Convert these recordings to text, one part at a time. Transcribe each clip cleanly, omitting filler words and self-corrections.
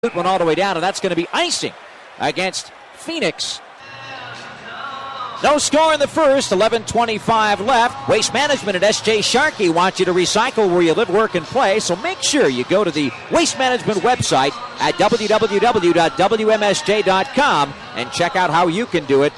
One all the way down, and that's going to be icing against Phoenix. No score in the first, 11:25 left. Waste Management at S.J. Sharkey wants you to recycle where you live, work, and play, so make sure you go to the Waste Management website at www.wmsj.com and check out how you can do it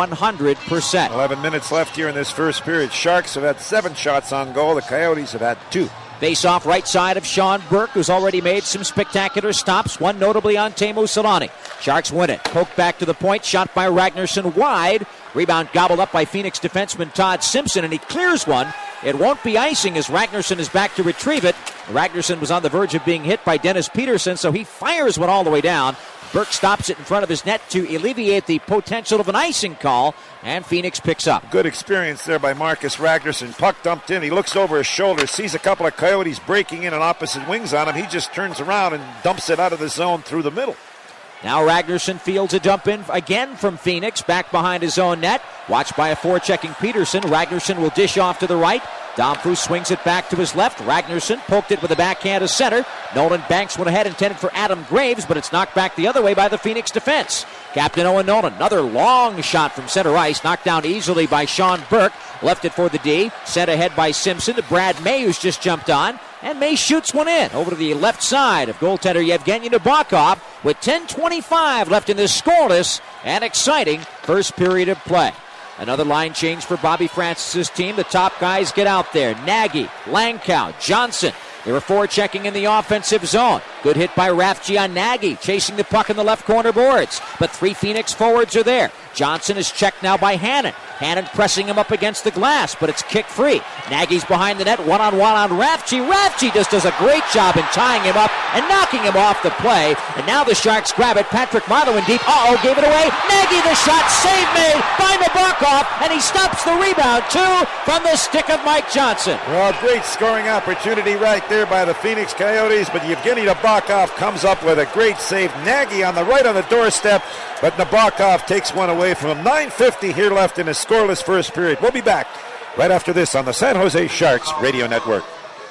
100%. 11 minutes left here in this first period. Sharks have had 7 shots on goal. The Coyotes have had 2. Face off right side of Sean Burke, who's already made some spectacular stops, one notably on Teemu Selanne. Sharks win it. Poked back to the point, shot by Ragnarsson wide. Rebound gobbled up by Phoenix defenseman Todd Simpson, and he clears one. It won't be icing as Ragnarsson is back to retrieve it. Ragnarsson was on the verge of being hit by Dennis Peterson, so he fires one all the way down. Burke stops it in front of his net to alleviate the potential of an icing call, and Phoenix picks up. Good experience there by Marcus Ragnarsson. Puck dumped in. He looks over his shoulder, sees a couple of Coyotes breaking in on opposite wings on him. He just turns around and dumps it out of the zone through the middle. Now Ragnarsson fields a dump in again from Phoenix, back behind his own net. Watched by a forechecking Peterson. Ragnarsson will dish off to the right. Domfrus swings it back to his left. Ragnarsson poked it with a backhand to center. Nolan banks one ahead, intended for Adam Graves, but it's knocked back the other way by the Phoenix defense. Captain Owen Nolan, another long shot from center ice, knocked down easily by Sean Burke. Left it for the D, sent ahead by Simpson to Brad May, who's just jumped on. And May shoots one in over to the left side of goaltender Yevgeny Nabokov with 10:25 left in this scoreless and exciting first period of play. Another line change for Bobby Francis' team. The top guys get out there. Nagy, Langkow, Johnson. They were forechecking in the offensive zone. Good hit by Rafji on Nagy, chasing the puck in the left corner boards. But 3 Phoenix forwards are there. Johnson is checked now by Hannon. Hannon pressing him up against the glass, but it's kick free. Nagy's behind the net, one-on-one on Rafji. Rafji just does a great job in tying him up and knocking him off the play. And now the Sharks grab it. Patrick Marleau in deep. Gave it away. Nagy, the shot, save made by Nabokov, and he stops the rebound, too, from the stick of Mike Johnson. Well, great scoring opportunity right there by the Phoenix Coyotes, but Yevgeny Nabokov comes up with a great save. Nagy on the right on the doorstep, but Nabokov takes one away from him. 9:50 here left in a scoreless first period. We'll be back right after this on the San Jose Sharks Radio Network.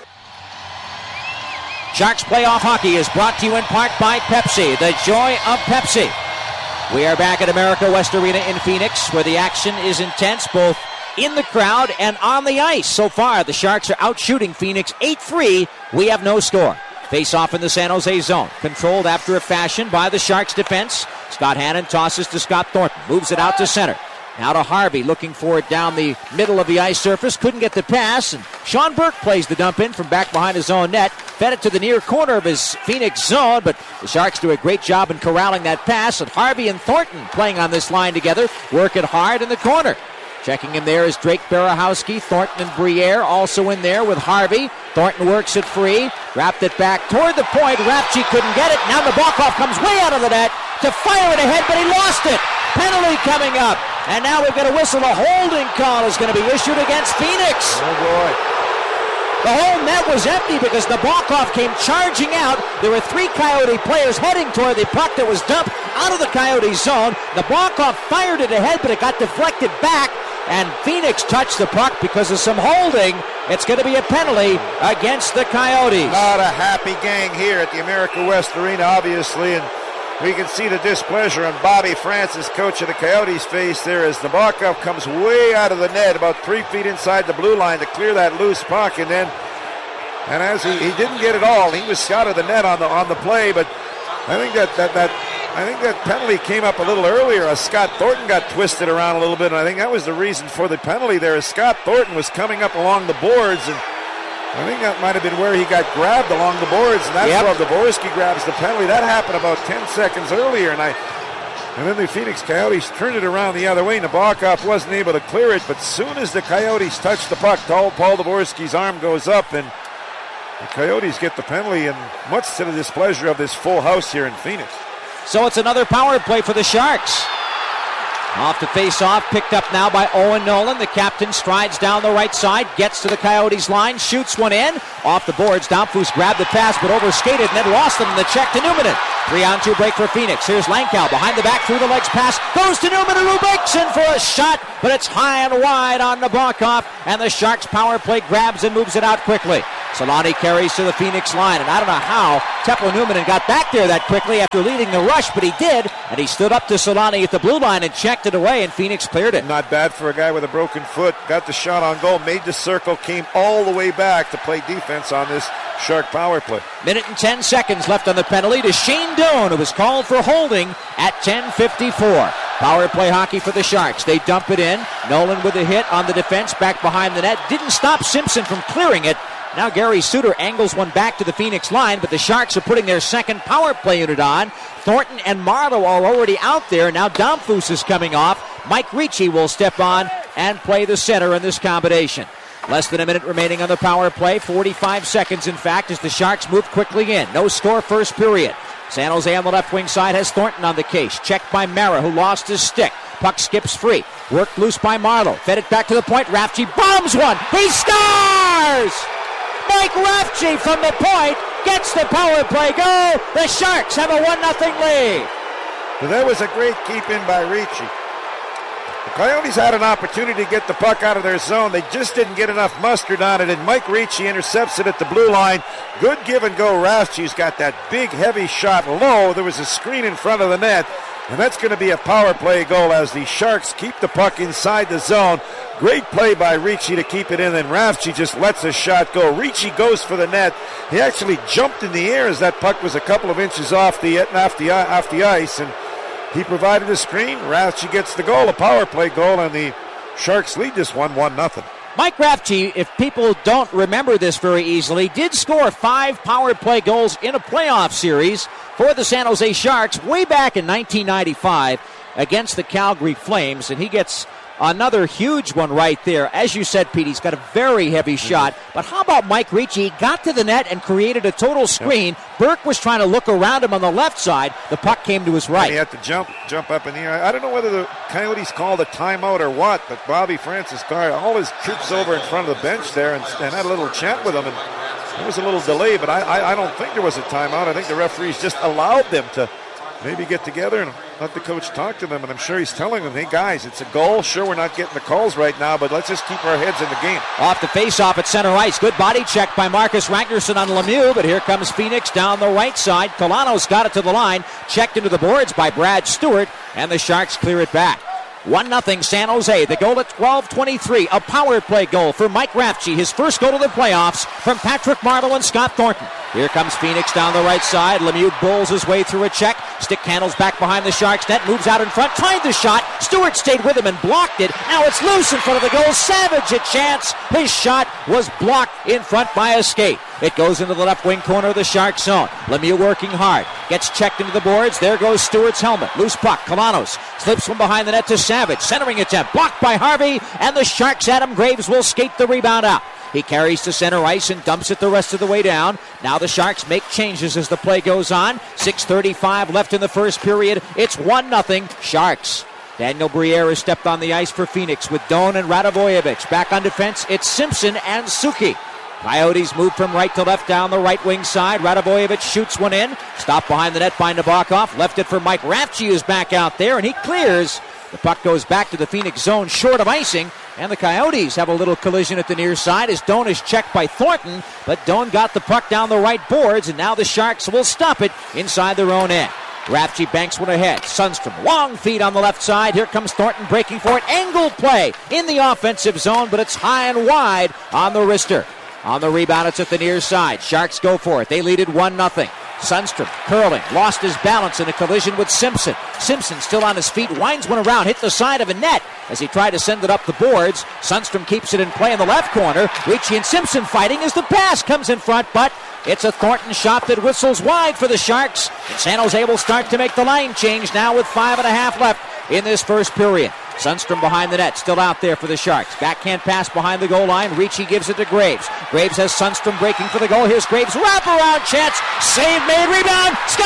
Sharks Playoff Hockey is brought to you in part by Pepsi, the joy of Pepsi. We are back at America West Arena in Phoenix, where the action is intense, both in the crowd and on the ice. So far, the Sharks are out shooting Phoenix 8-3. We have no score. Face off in the San Jose zone. Controlled after a fashion by the Sharks defense. Scott Hannon tosses to Scott Thornton. Moves it out to center. Now to Harvey, looking for it down the middle of the ice surface. Couldn't get the pass, and Sean Burke plays the dump in from back behind his own net. Fed it to the near corner of his Phoenix zone, but the Sharks do a great job in corralling that pass, and Harvey and Thornton playing on this line together, work it hard in the corner. Checking him there is Drake Barahowski. Thornton and Briere also in there with Harvey. Thornton works it free. Wrapped it back toward the point. Rafji couldn't get it. Now Nabokov comes way out of the net to fire it ahead, but he lost it. Penalty coming up. And now we've got a whistle. A holding call is going to be issued against Phoenix. Oh, boy. The whole net was empty because Nabokov came charging out. There were 3 Coyote players heading toward the puck that was dumped out of the Coyote zone. Nabokov fired it ahead, but it got deflected back. And Phoenix touched the puck because of some holding. It's going to be a penalty against the Coyotes. Not a happy gang here at the America West Arena, obviously, and we can see the displeasure on Bobby Francis, coach of the Coyotes' face there, as Nabokov comes way out of the net, about 3 feet inside the blue line to clear that loose puck, and as he didn't get it all, he was out of the net on the play, but I think that penalty came up a little earlier as Scott Thornton got twisted around a little bit, and I think that was the reason for the penalty there, as Scott Thornton was coming up along the boards, and I think that might have been where he got grabbed along the boards, and that's where Dvorsky grabs the penalty. That happened about 10 seconds earlier, and then the Phoenix Coyotes turned it around the other way. Nabokov wasn't able to clear it, but soon as the Coyotes touched the puck, Paul Dvorsky's arm goes up, and the Coyotes get the penalty, and much to the displeasure of this full house here in Phoenix. So it's another power play for the Sharks. Off to face off, picked up now by Owen Nolan. The captain strides down the right side, gets to the Coyotes line, shoots one in. Off the boards, Domfrus grabbed the pass but overskated and then lost them in the check to Numminen. 3-on-2 break for Phoenix. Here's Langkow behind the back, through the legs pass, goes to Numminen, who breaks in for a shot, but it's high and wide on Nabokov, and the Sharks power play grabs and moves it out quickly. Solani carries to the Phoenix line, and I don't know how Teppo Numminen got back there that quickly after leading the rush, but he did, and he stood up to Solani at the blue line and checked it away, and Phoenix cleared it. Not bad for a guy with a broken foot. Got the shot on goal, made the circle, came all the way back to play defense on this Shark power play. Minute and 10 seconds left on the penalty to Shane Doan, who was called for holding at 10:54. Power play hockey for the Sharks. They dump it in. Nolan with a hit on the defense back behind the net. Didn't stop Simpson from clearing it. Now Gary Suter angles one back to the Phoenix line, but the Sharks are putting their second power play unit on. Thornton and Marleau are already out there. Now Domfus is coming off. Mike Ricci will step on and play the center in this combination. Less than a minute remaining on the power play. 45 seconds, in fact, as the Sharks move quickly in. No score first period. San Jose on the left wing side has Thornton on the case. Checked by Mara, who lost his stick. Puck skips free. Worked loose by Marleau. Fed it back to the point. Rafchi bombs one. He scores! Mike Rafchi from the point gets the power play goal. The Sharks have a 1-0 lead. Well, that was a great keep in by Ricci. The Coyotes had an opportunity to get the puck out of their zone. They just didn't get enough mustard on it, and Mike Ricci intercepts it at the blue line. Good give and go. Rafchi's got that big, heavy shot low. There was a screen in front of the net, and that's going to be a power play goal as the Sharks keep the puck inside the zone. Great play by Ricci to keep it in, and Rafchi just lets a shot go. Ricci goes for the net. He actually jumped in the air as that puck was a couple of inches off the ice, and he provided a screen. Rafchi gets the goal, a power play goal, and the Sharks lead this one 1-0. Mike Rafchi, if people don't remember this very easily, did score 5 power play goals in a playoff series for the San Jose Sharks way back in 1995 against the Calgary Flames, and he gets another huge one right there. As you said, Pete, he's got a very heavy shot. But how about Mike Ricci? He got to the net and created a total screen. Yep. Burke was trying to look around him on the left side. The puck came to his right. And he had to jump up in the air. I don't know whether the Coyotes called a timeout or what, but Bobby Francis called all his troops over in front of the bench there and had a little chat with them. And there was a little delay, but I don't think there was a timeout. I think the referees just allowed them to maybe get together and let the coach talk to them, and I'm sure he's telling them, hey guys, it's a goal. Sure, we're not getting the calls right now, but let's just keep our heads in the game. Off the face-off at center ice. Good body check by Marcus Ragnarsson on Lemieux, but here comes Phoenix down the right side. Colanos got it to the line, checked into the boards by Brad Stewart, and the Sharks clear it back. 1-0 San Jose. The goal at 12:23. A power play goal for Mike Rafchi. His first goal of the playoffs from Patrick Marleau and Scott Thornton. Here comes Phoenix down the right side. Lemieux bowls his way through a check. Stick handles back behind the Sharks net. Moves out in front. Tried the shot. Stewart stayed with him and blocked it. Now it's loose in front of the goal. Savage a chance. His shot was blocked in front by a skate. It goes into the left wing corner of the Sharks zone. Lemieux working hard. Gets checked into the boards. There goes Stewart's helmet. Loose puck. Colanos slips from behind the net to Savage. Centering attempt. Blocked by Harvey. And the Sharks' Adam Graves will skate the rebound out. He carries to center ice and dumps it the rest of the way down. Now the Sharks make changes as the play goes on. 6:35 left in the first period. It's 1-0 Sharks. Daniel Briere has stepped on the ice for Phoenix with Doan and Radivojevic. Back on defense, it's Simpson and Suki. Coyotes move from right to left down the right wing side. Radivojevic shoots one in. Stopped behind the net by Nabokov. Left it for Mike Rafchi, who's back out there, and he clears. The puck goes back to the Phoenix zone, short of icing, and the Coyotes have a little collision at the near side as Doan is checked by Thornton, but Doan got the puck down the right boards, and now the Sharks will stop it inside their own end. Rafchi banks one ahead. Sundstrom, long feed on the left side. Here comes Thornton breaking for it. Angled play in the offensive zone, but it's high and wide on the wrister. On the rebound, it's at the near side. Sharks go for it. They lead it 1-0. Sundstrom curling, lost his balance in a collision with Simpson. Simpson still on his feet, winds one around, hit the side of a net as he tried to send it up the boards. Sundstrom keeps it in play in the left corner. Ricci and Simpson fighting as the pass comes in front, but it's a Thornton shot that whistles wide for the Sharks. And San Jose will start to make the line change now with 5.5 left in this first period. Sundstrom behind the net, still out there for the Sharks. Backhand pass behind the goal line. Ricci gives it to Graves. Graves has Sundstrom breaking for the goal. Here's Graves, wraparound chance. Save made, rebound, score!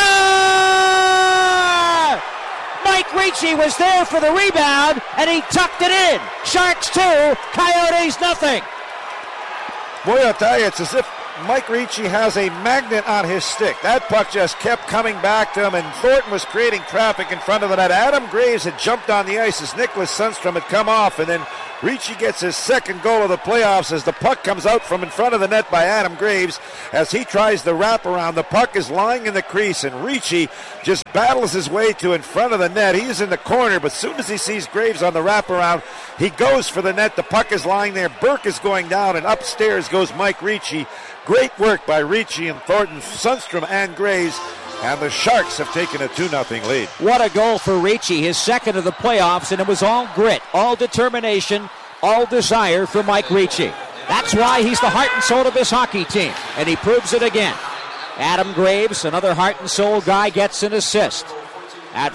Mike Ricci was there for the rebound, and he tucked it in. Sharks 2, Coyotes nothing. Boy, I'll tell you, it's as if Mike Ricci has a magnet on his stick. That puck just kept coming back to him, and Thornton was creating traffic in front of the net. Adam Graves had jumped on the ice as Nicholas Sundstrom had come off, and then Ricci gets his second goal of the playoffs as the puck comes out from in front of the net by Adam Graves as he tries the wraparound. The puck is lying in the crease, and Ricci just battles his way to in front of the net. He is in the corner, but as soon as he sees Graves on the wraparound, he goes for the net. The puck is lying there. Burke is going down, and upstairs goes Mike Ricci. Great work by Ricci and Thornton, Sundstrom, and Graves. And the Sharks have taken a 2-0 lead. What a goal for Ricci, his second of the playoffs, and it was all grit, all determination, all desire for Mike Ricci. That's why he's the heart and soul of this hockey team, and he proves it again. Adam Graves, another heart and soul guy, gets an assist at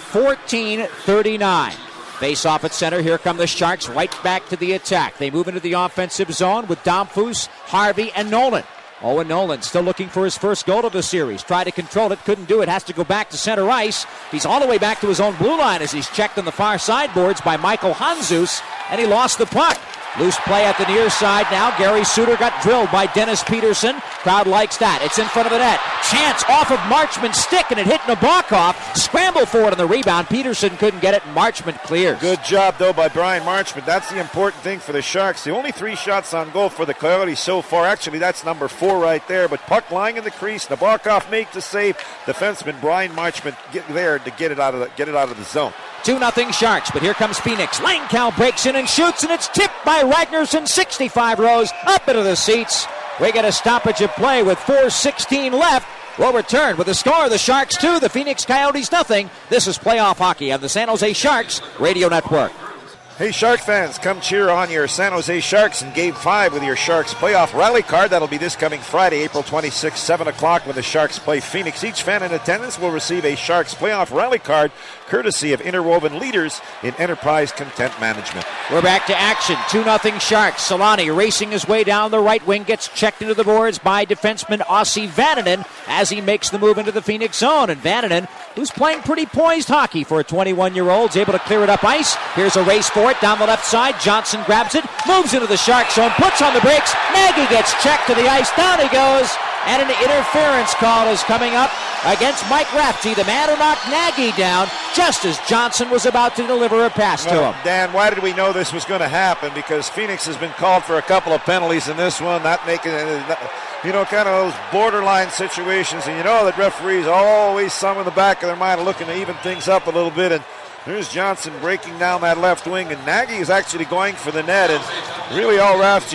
14:39. Face off at center. Here come the Sharks right back to the attack. They move into the offensive zone with Domfus, Harvey, and Nolan. Owen Nolan still looking for his first goal of the series. Tried to control it, couldn't do it. Has to go back to center ice. He's all the way back to his own blue line as he's checked on the far sideboards by Michael Hanzus, and he lost the puck. Loose play at the near side now. Gary Suter got drilled by Dennis Peterson. Crowd likes that. It's in front of the net. Chance off of Marchman's stick, and it hit Nabokov. Scramble for it on the rebound. Peterson couldn't get it, and Marchman clears. Good job, though, by Brian Marchman. That's the important thing for the Sharks. The only 3 shots on goal for the Coyotes so far. Actually, that's number 4 right there. But puck lying in the crease. Nabokov makes the save. Defenseman Brian Marchman get there to get it out of the zone. 2-0 Sharks, but here comes Phoenix. Langkow breaks in and shoots, and it's tipped by Ragnarsson. 65 rows up into the seats. We get a stoppage of play with 4:16 left. We'll return with the score. The Sharks 2, the Phoenix Coyotes nothing. This is playoff hockey on the San Jose Sharks Radio Network. Hey, Shark fans, come cheer on your San Jose Sharks in Game 5 with your Sharks playoff rally card. That'll be this coming Friday, April 26, 7 o'clock, when the Sharks play Phoenix. Each fan in attendance will receive a Sharks playoff rally card, courtesy of Interwoven, leaders in enterprise content management. We're back to action. 2-0 Sharks. Solani racing his way down the right wing, gets checked into the boards by defenseman Ossi Vananen as he makes the move into the Phoenix zone. And Vananen, who's playing pretty poised hockey for a 21-year-old, is able to clear it up ice. Here's a race for it down the left side. Johnson grabs it, moves into the Shark zone, puts on the brakes. Nagy gets checked to the ice. Down he goes. And an interference call is coming up against Mike Rafferty, the man who knocked Nagy down just as Johnson was about to deliver a pass to him. Dan, why did we know this was going to happen? Because Phoenix has been called for a couple of penalties in this one, not making it, kind of those borderline situations. And you know that referees always some in the back of their mind are looking to even things up a little bit. And there's Johnson breaking down that left wing, and Nagy is actually going for the net. And really all Rafferty,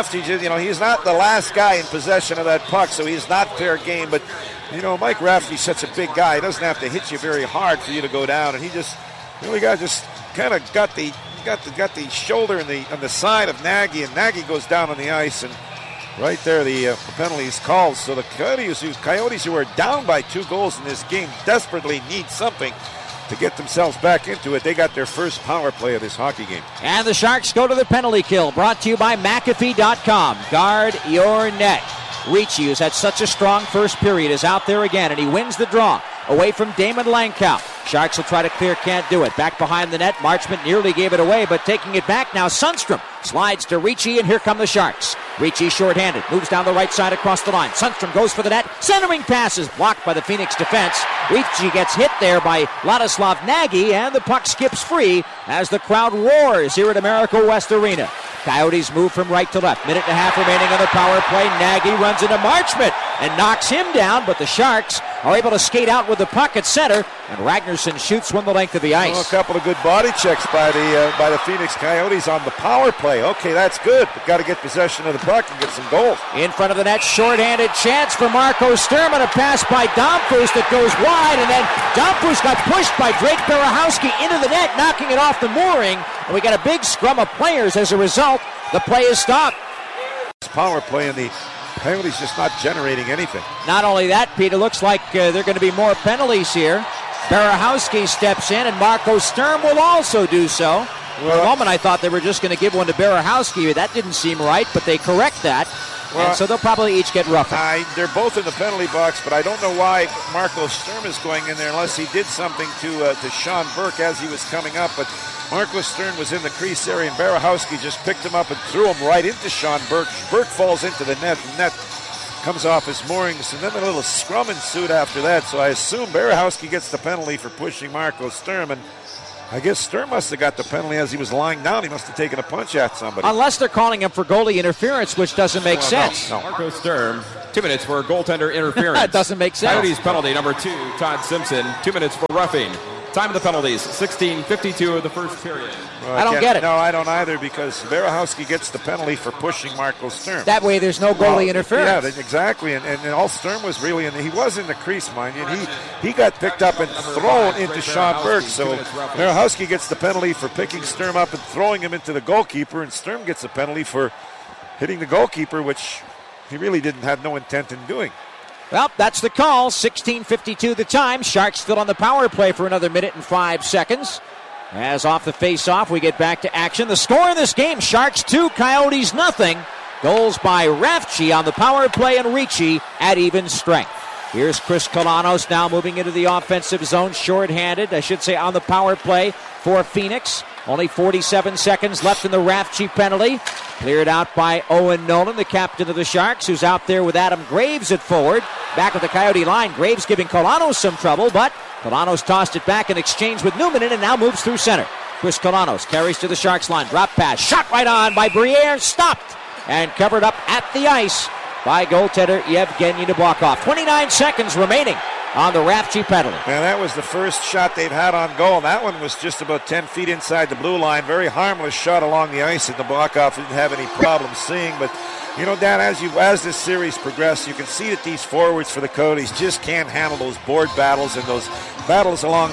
he's not the last guy in possession of that puck, so he's not fair game. But, Mike Rafferty's such a big guy. He doesn't have to hit you very hard for you to go down. And he just really got the shoulder on the side of Nagy, and Nagy goes down on the ice. And right there, the penalty is called. So the Coyotes, who are down by 2 goals in this game, desperately need something to get themselves back into it. They got their first power play of this hockey game. And the Sharks go to the penalty kill, brought to you by McAfee.com. Guard your net. Ricci, who's had such a strong first period, is out there again, and he wins the draw away from Damon Langkow. Sharks will try to clear, can't do it. Back behind the net, Marchman nearly gave it away, but taking it back now, Sundstrom slides to Ricci, and here come the Sharks. Ricci shorthanded, moves down the right side across the line. Sundstrom goes for the net. Centering pass is blocked by the Phoenix defense. Ricci gets hit there by Ladislav Nagy, and the puck skips free as the crowd roars here at America West Arena. Coyotes move from right to left. Minute and a half remaining on the power play. Nagy runs into Marchman and knocks him down, but the Sharks are able to skate out with the puck at center, and Ragnarsson shoots one the length of the ice. A couple of good body checks by the Phoenix Coyotes on the power play. Okay, that's good. But got to get possession of the puck and get some goals. In front of the net, shorthanded chance for Marco Sturm, and a pass by Domfus that goes wide, and then Domfus got pushed by Drake Berehowski into the net, knocking it off the mooring, and we got a big scrum of players as a result. The play is stopped. Power play, and the Coyotes just not generating anything. Not only that, Pete, it looks like there are going to be more penalties here. Berehowski steps in, and Marco Sturm will also do so. For a moment, I thought they were just going to give one to Berehowski. That didn't seem right, but they correct that. And so they'll probably each get roughed. They're both in the penalty box, but I don't know why Marco Sturm is going in there unless he did something to Sean Burke as he was coming up. But Marco Sturm was in the crease area, and Berehowski just picked him up and threw him right into Sean Burke. Burke falls into the net, and net comes off his moorings, and then a little scrum ensued after that. So I assume Berehowski gets the penalty for pushing Marco Sturm, and I guess Sturm must have got the penalty as he was lying down. He must have taken a punch at somebody. Unless they're calling him for goalie interference, which doesn't make sense. No. Marco Sturm, 2 minutes for goaltender interference. That doesn't make sense. Coyotes penalty number 2, Todd Simpson, 2 minutes for roughing. Time of the penalties, 16:52 of the first period. Well, I don't get it. No, I don't either, because Berehowski gets the penalty for pushing Marco Sturm. That way there's no goalie interference. Yeah, exactly. And all Sturm was really he was in the crease, mind you. And he got picked up and thrown into Sean Burke. So Berehowski gets the penalty for picking Sturm up and throwing him into the goalkeeper, and Sturm gets a penalty for hitting the goalkeeper, which he really didn't have no intent in doing. Well, that's the call. 16:52 the time. Sharks still on the power play for another minute and 5 seconds. As off the face-off, we get back to action. The score in this game, Sharks 2, Coyotes nothing. Goals by Rafchi on the power play and Ricci at even strength. Here's Chris Kalanos now moving into the offensive zone, shorthanded, I should say, on the power play for Phoenix. Only 47 seconds left in the Rafchi penalty. Cleared out by Owen Nolan, the captain of the Sharks, who's out there with Adam Graves at forward. Back with the Coyote line. Graves giving Kalanos some trouble, but Kalanos tossed it back in exchange with Newman and now moves through center. Chris Kalanos carries to the Sharks line. Drop pass. Shot right on by Briere. Stopped and covered up at the ice by goaltender Yevgeny Nabokov. 29 seconds remaining on the Rafchi penalty. Man, that was the first shot they've had on goal. That one was just about 10 feet inside the blue line. Very harmless shot along the ice that Nabokov didn't have any problem seeing. But, you know, Dan, as this series progressed, you can see that these forwards for the Coyotes just can't handle those board battles and those battles in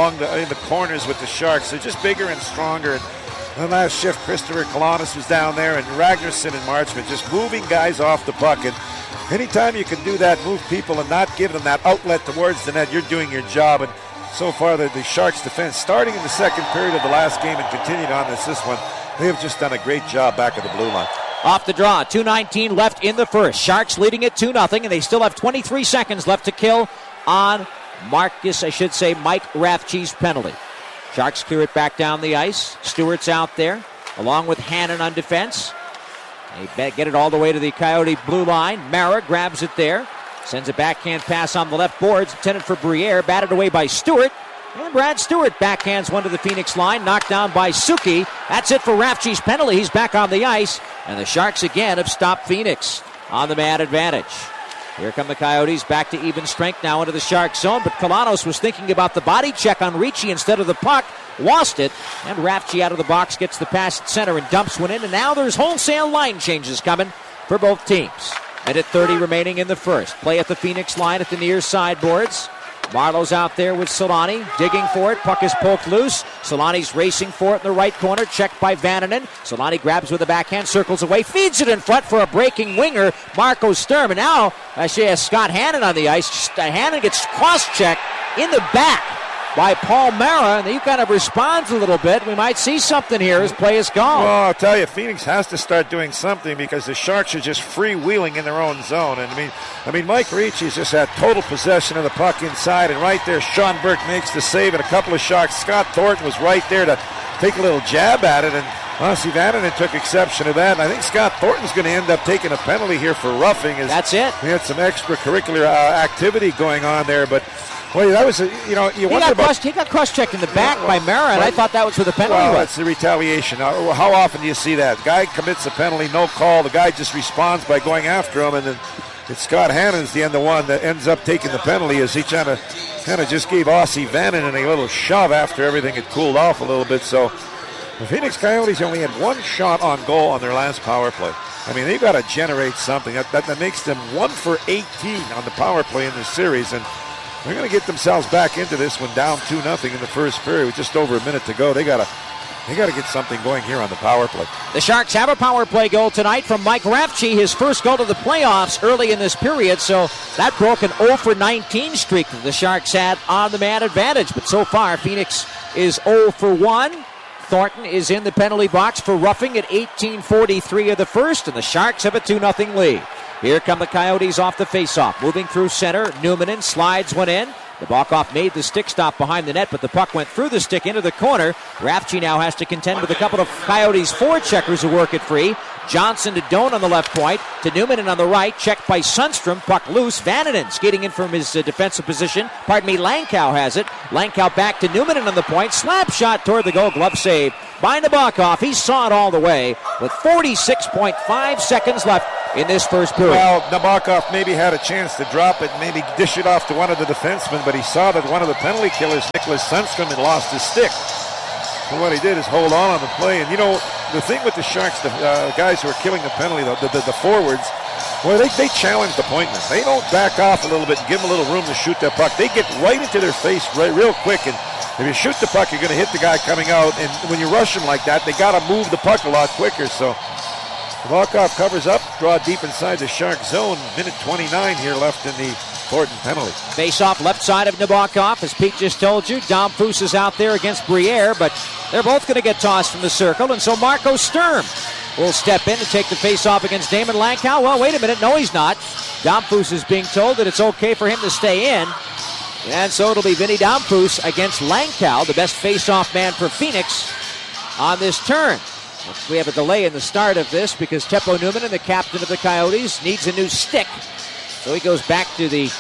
the corners with the Sharks. They're just bigger and stronger. And the last shift, Christopher Kalanos was down there, and Ragnarsson and Marchment just moving guys off the puck. And anytime you can do that, move people and not give them that outlet towards the net, you're doing your job. And so far, the Sharks defense, starting in the second period of the last game and continuing on this one, they have just done a great job back at the blue line. Off the draw, 2:19 left in the first. Sharks leading at 2-0, and they still have 23 seconds left to kill on Mike Rafchi's penalty. Sharks clear it back down the ice. Stewart's out there, along with Hannon on defense. They get it all the way to the Coyote blue line. Mara grabs it there. Sends a backhand pass on the left boards, intended for Briere. Batted away by Stewart. And Brad Stewart backhands one to the Phoenix line. Knocked down by Suki. That's it for Rafchi's penalty. He's back on the ice. And the Sharks again have stopped Phoenix on the man advantage. Here come the Coyotes back to even strength now into the Sharks zone. But Kalanos was thinking about the body check on Ricci instead of the puck. Lost it. And Rafchi out of the box gets the pass at center and dumps one in. And now there's wholesale line changes coming for both teams. Minute 30 remaining in the first. Play at the Phoenix line at the near sideboards. Marlowe's out there with Solani, digging for it. Puck is poked loose. Solani's racing for it in the right corner. Checked by Vananen. Solani grabs with the backhand, circles away, feeds it in front for a breaking winger, Marco Sturm. And now, she has Scott Hannon on the ice. Hannon gets cross-checked in the back by Paul Mara, and he kind of responds a little bit. We might see something here as play is gone. Well, I'll tell you, Phoenix has to start doing something because the Sharks are just freewheeling in their own zone. And I mean, Mike Ricci's just had total possession of the puck inside, and right there, Sean Burke makes the save, and a couple of shots. Scott Thornton was right there to take a little jab at it, and Ossi Vananen took exception to that. And I think Scott Thornton's going to end up taking a penalty here for roughing. That's it. We had some extracurricular activity going on there, but. Well, that was, you wonder about... He got cross-checked in the back by Mara, and I thought that was where the penalty was. Well, that's the retaliation. How often do you see that? Guy commits a penalty, no call. The guy just responds by going after him, and then it's Scott Hannon's the one that ends up taking the penalty as he kind of just gave Ossi Vananen a little shove after everything had cooled off a little bit. So the Phoenix Coyotes only had one shot on goal on their last power play. I mean, they've got to generate something. That makes them 1 for 18 on the power play in this series, and they're going to get themselves back into this one down 2-0 in the first period with just over a minute to go. They got to get something going here on the power play. The Sharks have a power play goal tonight from Mike Rafchi, his first goal to the playoffs early in this period. So that broke an 0 for 19 streak that the Sharks had on the man advantage. But so far, Phoenix is 0 for 1. Thornton is in the penalty box for roughing at 18:43 of the first, and the Sharks have a 2-0 lead. Here come the Coyotes off the faceoff. Moving through center. Newmanen slides one in. Nabokov made the stick stop behind the net, but the puck went through the stick into the corner. Rafchi now has to contend with a couple of Coyotes forecheckers who work it free. Johnson to Doan on the left point, to Newman on the right, checked by Sundstrom, puck loose. Vananen skating in from his defensive position. Langkow has it. Langkow back to Newman on the point, slap shot toward the goal, glove save by Nabokov. He saw it all the way with 46.5 seconds left in this first period. Well, Nabokov maybe had a chance to drop it, maybe dish it off to one of the defensemen, but he saw that one of the penalty killers, Nicholas Sundstrom, had lost his stick. So what he did is hold on the play. And, you know, the thing with the Sharks, the guys who are killing the penalty, the forwards, well, they challenge the point man. They don't back off a little bit and give them a little room to shoot that puck. They get right into their face real quick. And if you shoot the puck, you're going to hit the guy coming out. And when you rush him like that, they got to move the puck a lot quicker. So Nabokov covers up, draw deep inside the Shark zone. Minute 29 here left in the Thornton penalty. Face off left side of Nabokov, as Pete just told you. Dom Foose is out there against Briere, but they're both going to get tossed from the circle, and so Marco Sturm will step in to take the face off against Damon Langkow. Well, wait a minute, no he's not. Dom Foose is being told that it's okay for him to stay in, and so it'll be Vinny Dom Foose against Langkow, the best face-off man for Phoenix on this turn. We have a delay in the start of this because Teppo Newman, the captain of the Coyotes, needs a new stick. So he goes back to the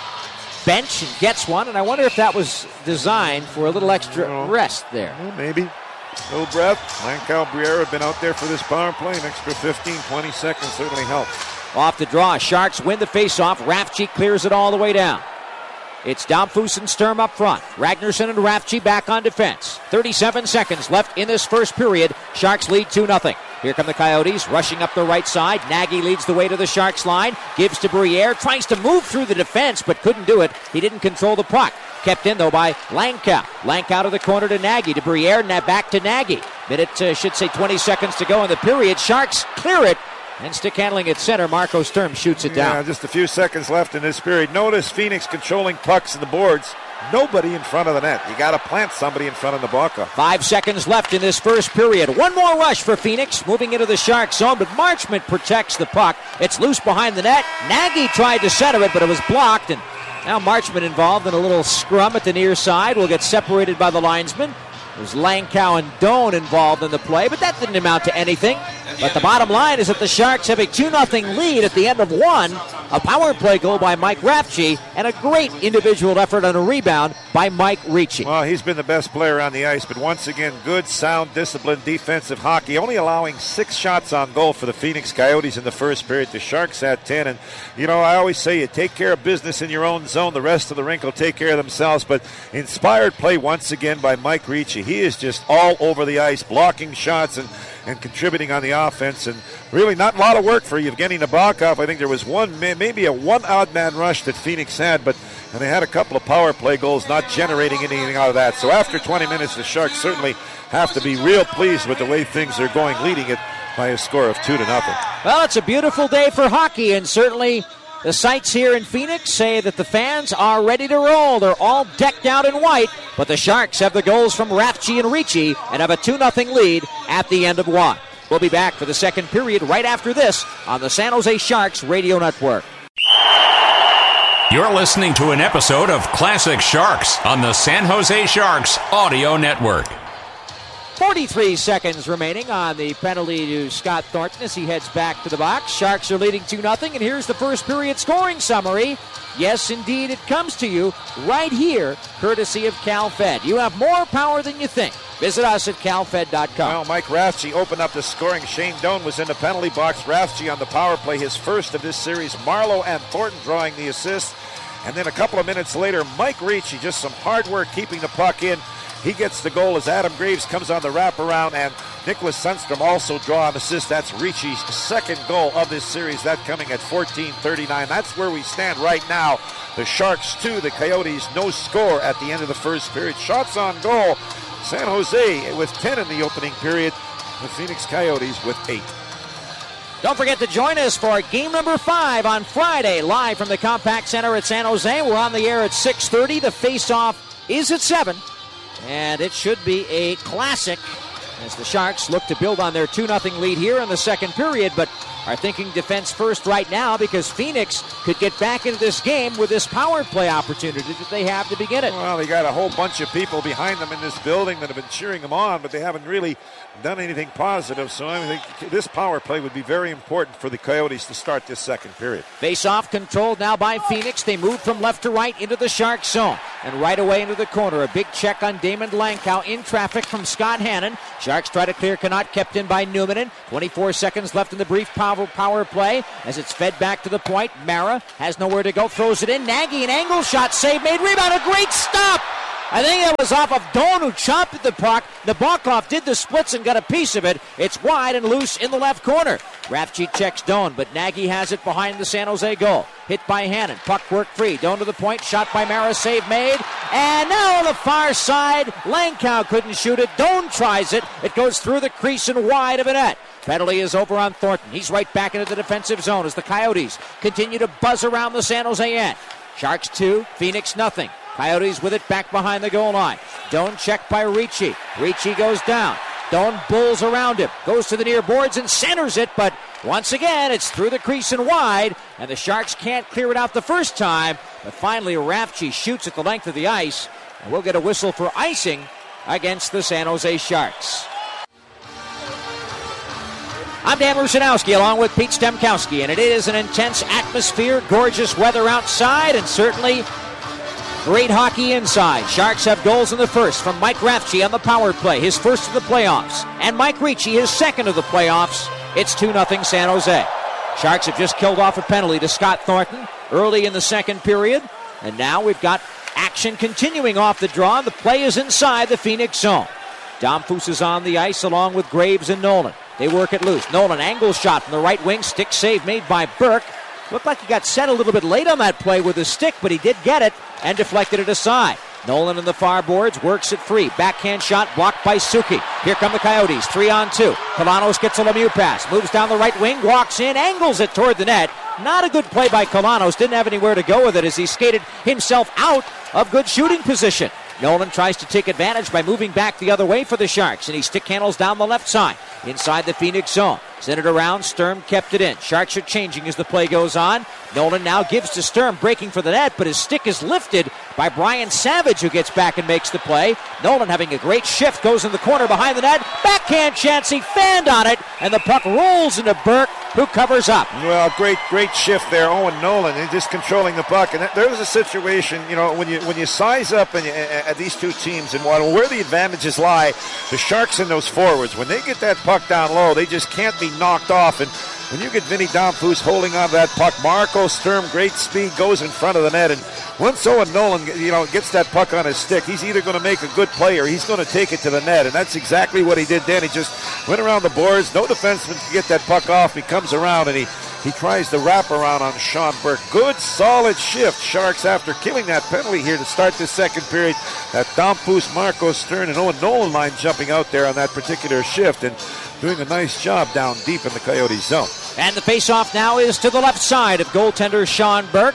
bench and gets one, and I wonder if that was designed for a little extra rest there. Well, maybe. No breath. Langkow, Briere have been out there for this power play. An extra 15, 20 seconds certainly helps. Off the draw, Sharks win the faceoff. Rafchi clears it all the way down. It's Domfus and Sturm up front. Ragnarsson and Rafchi back on defense. 37 seconds left in this first period. Sharks lead 2-0. Here come the Coyotes rushing up the right side. Nagy leads the way to the Sharks line. Gives to Briere. Tries to move through the defense but couldn't do it. He didn't control the puck. Kept in though by Langkow. Langkow to the corner to Nagy. To Briere. Now back to Nagy. Minute, 20 seconds to go in the period. Sharks clear it. And stick handling at center, Marco Sturm shoots it down. Yeah, just a few seconds left in this period. Notice Phoenix controlling pucks and the boards. Nobody in front of the net. You got to plant somebody in front of Nabokov. 5 seconds left in this first period. One more rush for Phoenix, moving into the Shark zone, but Marchment protects the puck. It's loose behind the net. Nagy tried to center it, but it was blocked, and now Marchment involved in a little scrum at the near side. Will get separated by the linesman. There's Langkow and Doan involved in the play, but that didn't amount to anything. But the bottom line is that the Sharks have a 2-0 lead at the end of one. A power play goal by Mike Rafchi, and a great individual effort on a rebound by Mike Ricci. Well, he's been the best player on the ice, but once again, good, sound, disciplined defensive hockey. Only allowing 6 shots on goal for the Phoenix Coyotes in the first period. The Sharks had 10, and, you know, I always say you take care of business in your own zone. The rest of the rink will take care of themselves, but inspired play once again by Mike Ricci. He is just all over the ice, blocking shots and contributing on the offense, and really not a lot of work for Evgeny Nabokov. I think there was maybe a one odd man rush that Phoenix had, and they had a couple of power play goals, not generating anything out of that. So after 20 minutes, the Sharks certainly have to be real pleased with the way things are going, leading it by a score of 2-0. Well, it's a beautiful day for hockey, and certainly the sights here in Phoenix say that the fans are ready to roll. They're all decked out in white, but the Sharks have the goals from Rafchi and Ricci and have a 2-0 lead at the end of one. We'll be back for the second period right after this on the San Jose Sharks Radio Network. You're listening to an episode of Classic Sharks on the San Jose Sharks Audio Network. 43 seconds remaining on the penalty to Scott Thornton as he heads back to the box. Sharks are leading 2-0, and here's the first period scoring summary. Yes, indeed, it comes to you right here, courtesy of CalFed. You have more power than you think. Visit us at calfed.com. Well, Mike Rafchi opened up the scoring. Shane Doan was in the penalty box. Rafchi on the power play, his first of this series. Marlowe and Thornton drawing the assist. And then a couple of minutes later, Mike Ricci, just some hard work keeping the puck in. He gets the goal as Adam Graves comes on the wraparound, and Nicholas Sundstrom also draw an assist. That's Ricci's second goal of this series, that coming at 14:39. That's where we stand right now. The Sharks 2, the Coyotes no score at the end of the first period. Shots on goal, San Jose with 10 in the opening period. The Phoenix Coyotes with 8. Don't forget to join us for game number 5 on Friday, live from the Compaq Center at San Jose. We're on the air at 6:30. The face-off is at 7. And it should be a classic as the Sharks look to build on their 2-0 lead here in the second period. But are thinking defense first right now because Phoenix could get back into this game with this power play opportunity that they have to begin it. Well, they got a whole bunch of people behind them in this building that have been cheering them on, but they haven't really done anything positive. So I think this power play would be very important for the Coyotes to start this second period. Face-off controlled now by Phoenix. They move from left to right into the Sharks zone. And right away into the corner. A big check on Damon Langkow in traffic from Scott Hannon. Sharks try to clear Connaught, kept in by Newman. 24 seconds left in the brief power play as it's fed back to the point. Mara has nowhere to go, throws it in. Nagy, an angle shot, save made, rebound, a great stop! I think that was off of Doan, who chopped at the puck. Nabokov did the splits and got a piece of it. It's wide and loose in the left corner. Rafchi checks Doan, but Nagy has it behind the San Jose goal. Hit by Hannon. Puck work free. Doan to the point. Shot by Mara. Save made. And now on the far side, Langkow couldn't shoot it. Doan tries it. It goes through the crease and wide of a net. Penalty is over on Thornton. He's right back into the defensive zone as the Coyotes continue to buzz around the San Jose end. Sharks 2, Phoenix nothing. Coyotes with it back behind the goal line. Doan checked by Ricci. Ricci goes down. Doan bulls around him. Goes to the near boards and centers it, but once again, it's through the crease and wide, and the Sharks can't clear it out the first time, but finally Rafchi shoots at the length of the ice, and we'll get a whistle for icing against the San Jose Sharks. I'm Dan Rusanowski along with Pete Stemkowski, and it is an intense atmosphere, gorgeous weather outside, and certainly great hockey inside. Sharks have goals in the first from Mike Rafchi on the power play, his first of the playoffs, and Mike Ricci, his second of the playoffs. It's 2-0 San Jose. Sharks have just killed off a penalty to Scott Thornton early in the second period, and now we've got action continuing off the draw. The play is inside the Phoenix zone. Domfus is on the ice along with Graves and Nolan. They work it loose. Nolan, angle shot from the right wing. Stick save made by Burke. Looked like he got set a little bit late on that play with his stick, but he did get it and deflected it aside. Nolan in the far boards, works it free. Backhand shot blocked by Suki. Here come the Coyotes, 3-on-2. Kalanos gets a Lemieux pass, moves down the right wing, walks in, angles it toward the net. Not a good play by Kalanos, didn't have anywhere to go with it as he skated himself out of good shooting position. Nolan tries to take advantage by moving back the other way for the Sharks, and he stick handles down the left side inside the Phoenix zone. Sent it around, Sturm kept it in. Sharks are changing as the play goes on. Nolan now gives to Sturm, breaking for the net, but his stick is lifted by Brian Savage, who gets back and makes the play. Nolan having a great shift, goes in the corner behind the net. Backhand chance, he fanned on it, and the puck rolls into Burke, who covers up. Well, great shift there, Owen Nolan. He's just controlling the puck. And there was a situation, when you size up at these two teams and where the advantages lie, the Sharks and those forwards, when they get that puck down low, they just can't be knocked off. And when you get Vinny Domfus holding on to that puck, Marco Sturm, great speed, goes in front of the net. And once Owen Nolan, gets that puck on his stick, he's either going to make a good play or he's going to take it to the net. And that's exactly what he did then. He just went around the boards. No defenseman can get that puck off. He comes around and he tries the wraparound on Sean Burke. Good, solid shift. Sharks after killing that penalty here to start this second period. That Domfus, Marco Sturm, and Owen Nolan line jumping out there on that particular shift and doing a nice job down deep in the Coyote zone. And the faceoff now is to the left side of goaltender Sean Burke.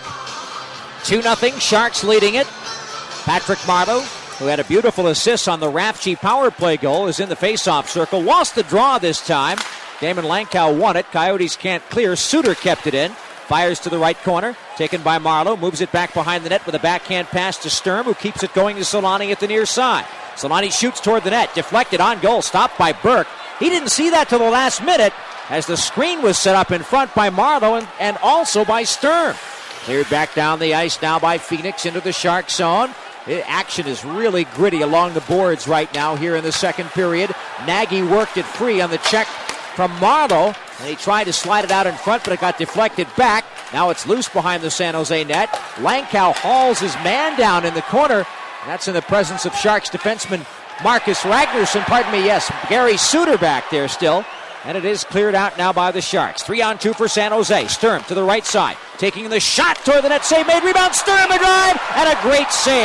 2-0, Sharks leading it. Patrick Marleau, who had a beautiful assist on the Rafchi power play goal, is in the faceoff circle. Lost the draw this time. Damon Langkow won it. Coyotes can't clear. Suter kept it in. Fires to the right corner. Taken by Marleau. Moves it back behind the net with a backhand pass to Sturm, who keeps it going to Solani at the near side. Solani shoots toward the net. Deflected on goal. Stopped by Burke. He didn't see that till the last minute as the screen was set up in front by Marleau and also by Sturm. Cleared back down the ice now by Phoenix into the Shark zone. Action is really gritty along the boards right now here in the second period. Nagy worked it free on the check from Marleau, and he tried to slide it out in front, but it got deflected back. Now it's loose behind the San Jose net. Langkow hauls his man down in the corner. That's in the presence of Sharks defenseman Marcus Ragnarsson. Gary Suter back there still. And it is cleared out now by the Sharks. 3-on-2 for San Jose. Sturm to the right side. Taking the shot toward the net. Save made. Rebound. Sturm a drive. And a great save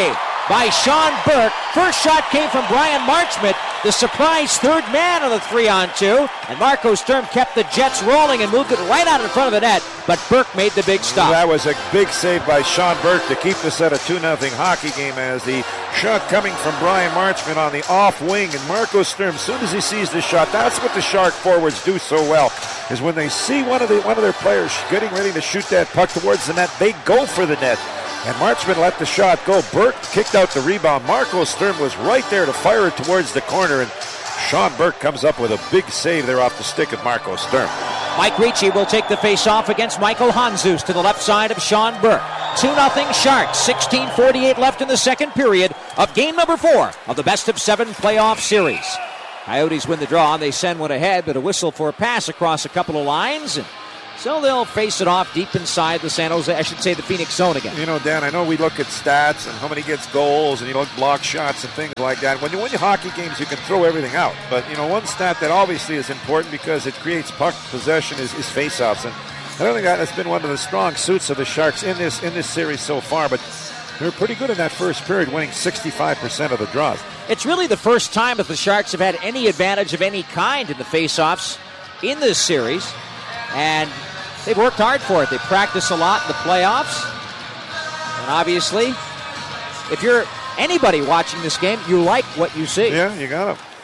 by Sean Burke. First shot came from Brian Marchment, the surprise third man on the 3-on-2. And Marco Sturm kept the Jets rolling and moved it right out in front of the net. But Burke made the big stop. That was a big save by Sean Burke to keep this at a 2-0 hockey game, as the shot coming from Brian Marchment on the off wing. And Marco Sturm, as soon as he sees the shot, that's what the Shark forwards do so well, is when they see one of their players getting ready to shoot that puck towards the net, they go for the net. And Marchment let the shot go. Burke kicked out the rebound. Marco Sturm was right there to fire it towards the corner, and Sean Burke comes up with a big save there off the stick of Marco Sturm. Mike Ricci will take the face-off against Michael Hanzus to the left side of Sean Burke. 2-0 Sharks, 16:48 left in the second period of game number 4 of the best-of-7 playoff series. Coyotes win the draw, and they send one ahead, but a whistle for a pass across a couple of lines, and so they'll face it off deep inside the the Phoenix zone again. You know, Dan, I know we look at stats and how many gets goals and you look block shots and things like that. When you win hockey games, you can throw everything out. But, you know, one stat that obviously is important because it creates puck possession is face-offs. And I don't think that's been one of the strong suits of the Sharks in this series so far. But they're pretty good in that first period, winning 65% of the draws. It's really the first time that the Sharks have had any advantage of any kind in the face-offs in this series. And they've worked hard for it. They practice a lot in the playoffs. And obviously, if you're anybody watching this game, you like what you see. Yeah, you got to.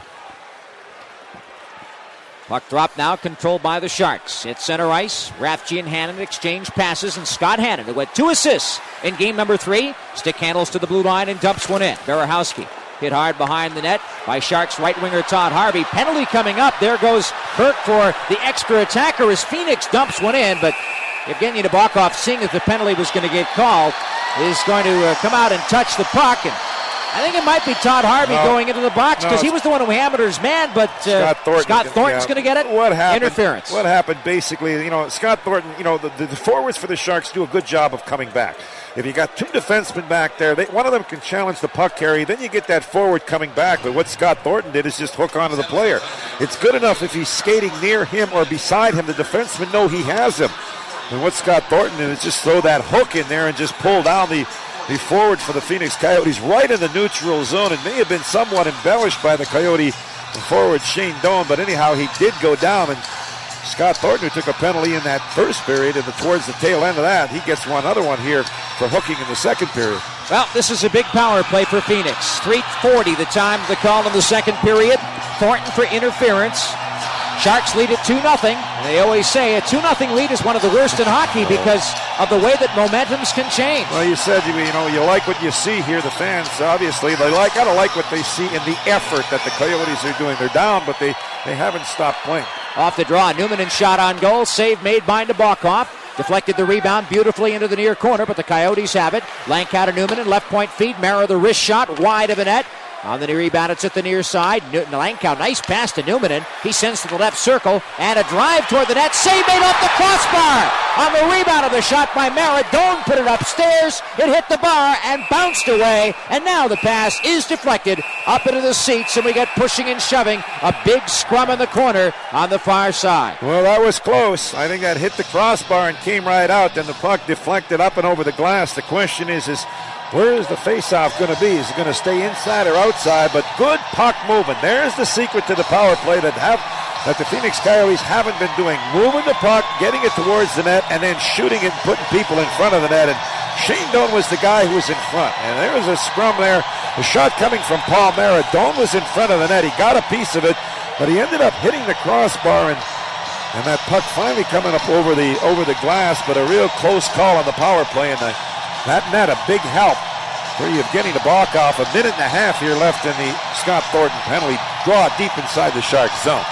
Puck drop now, controlled by the Sharks. It's center ice. Rathje and Hannon exchange passes, and Scott Hannon, who had 2 assists in game number 3, stick handles to the blue line and dumps one in. Berehowski hit hard behind the net by Sharks right winger Todd Harvey. Penalty coming up. There goes Burke for the extra attacker as Phoenix dumps one in, but Evgeny Nabokov, seeing that the penalty was going to get called, is going to come out and touch the puck. And I think it might be Todd Harvey going into the box because he was the one who hammered his man, but Scott Thornton's going to get it. What happened? Interference. What happened basically, you know, Scott Thornton, you know, the forwards for the Sharks do a good job of coming back. If you got 2 defensemen back there, one of them can challenge the puck carry, then you get that forward coming back. But what Scott Thornton did is just hook onto the player. It's good enough if he's skating near him or beside him, the defenseman know he has him. And what Scott Thornton did is just throw that hook in there and just pull down the forward for the Phoenix Coyotes right in the neutral zone. It may have been somewhat embellished by the Coyote forward Shane Doan, but anyhow, he did go down. And Scott Thornton, who took a penalty in that first period, and towards the tail end of that, he gets another one here for hooking in the second period. Well, this is a big power play for Phoenix. 3:40 the time of the call in the second period. Thornton for interference. Sharks lead it 2-0. And they always say a 2-0 lead is one of the worst in hockey because of the way that momentums can change. Well, you said, you like what you see here. The fans, obviously, gotta like what they see in the effort that the Coyotes are doing. They're down, but they haven't stopped playing. Off the draw, Newman shot on goal. Save made by Nabokov. Deflected the rebound beautifully into the near corner, but the Coyotes have it. Lancaster-Newman in left point feed. Mara the wrist shot wide of the net. On the near rebound, it's at the near side. Langkow, nice pass to Newman. He sends to the left circle, and a drive toward the net. Save made off the crossbar. On the rebound of the shot by Mara, Doan put it upstairs. It hit the bar and bounced away. And now the pass is deflected up into the seats, and we get pushing and shoving. A big scrum in the corner on the far side. Well, that was close. I think that hit the crossbar and came right out. Then the puck deflected up and over the glass. The question is where is the face-off going to be? Is it going to stay inside or outside? But good puck movement. There's the secret to the power play that the Phoenix Coyotes haven't been doing. Moving the puck, getting it towards the net, and then shooting it and putting people in front of the net. And Shane Doan was the guy who was in front. And there was a scrum there. The shot coming from Paul Mara. Doan was in front of the net. He got a piece of it, but he ended up hitting the crossbar, and that puck finally coming up over the glass, but a real close call on the power play. And that net, a big help for Evgeny Nabokov. A minute and a half here left in the Scott Thornton penalty draw deep inside the Sharks zone.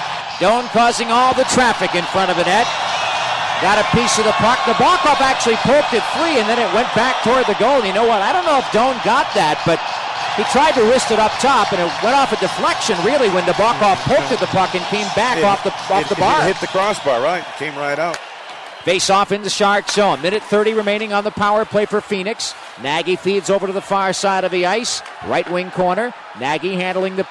Doan causing all the traffic in front of the net. Got a piece of the puck. Nabokov actually poked it free, and then it went back toward the goal. And you know what? I don't know if Doan got that, but he tried to wrist it up top, and it went off a deflection, really, when Nabokov poked at the puck and came back off the bar. It hit the crossbar, right? Came right out. Face off in the Shark zone. Minute 30 remaining on the power play for Phoenix. Nagy feeds over to the far side of the ice. Right wing corner. Nagy handling the puck.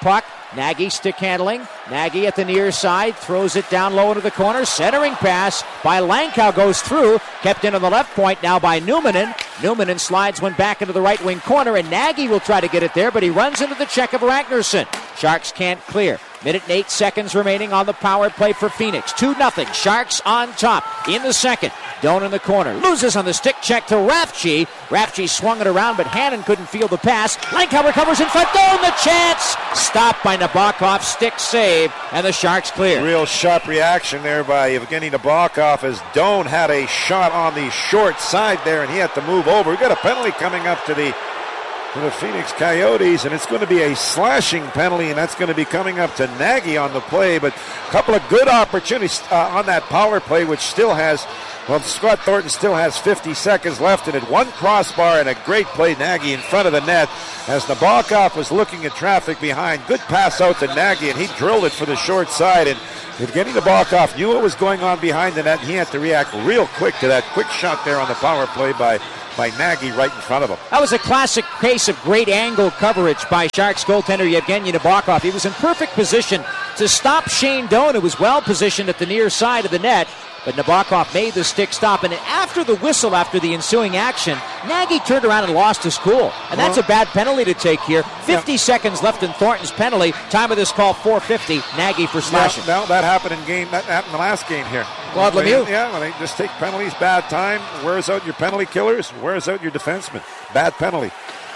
Nagy stick handling. Nagy at the near side, throws it down low into the corner. Centering pass by Langkow goes through, kept in on the left point now by Numminen. Numminen slides one back into the right wing corner, and Nagy will try to get it there, but he runs into the check of Ragnarsson. Sharks can't clear. Minute and 8 seconds remaining on the power play for Phoenix. 2-0. Sharks on top in the second. Doan in the corner. Loses on the stick check to Rafchi. Rafchi swung it around, but Hannon couldn't field the pass. Langkow recovers in front. Doan the chance. Stopped by Nabokov. Stick save, and the Sharks clear. Real sharp reaction there by Evgeny Nabokov as Doan had a shot on the short side there, and he had to move over. We got a penalty coming up to the Phoenix Coyotes, and it's going to be a slashing penalty, and that's going to be coming up to Nagy on the play. But a couple of good opportunities on that power play, which still has, Scott Thornton still has 50 seconds left in it. One crossbar and a great play, Nagy in front of the net as Nabokov was looking at traffic behind. Good pass out to Nagy, and he drilled it for the short side. And Evgeny Nabokov knew what was going on behind the net, and he had to react real quick to that quick shot there on the power play by Nagy right in front of him. That was a classic case of great angle coverage by Sharks goaltender Evgeny Nabokov. He was in perfect position to stop Shane Doan, who was well positioned at the near side of the net. But Nabokov made the stick stop, and after the whistle, after the ensuing action, Nagy turned around and lost his cool. And that's a bad penalty to take here. 50 seconds left in Thornton's penalty. Time of this call, 4:50. Nagy for slashing. Now that happened in the last game here. Claude Lemieux. Yeah, when they just take penalties, bad time. Wears out your penalty killers, wears out your defensemen. Bad penalty.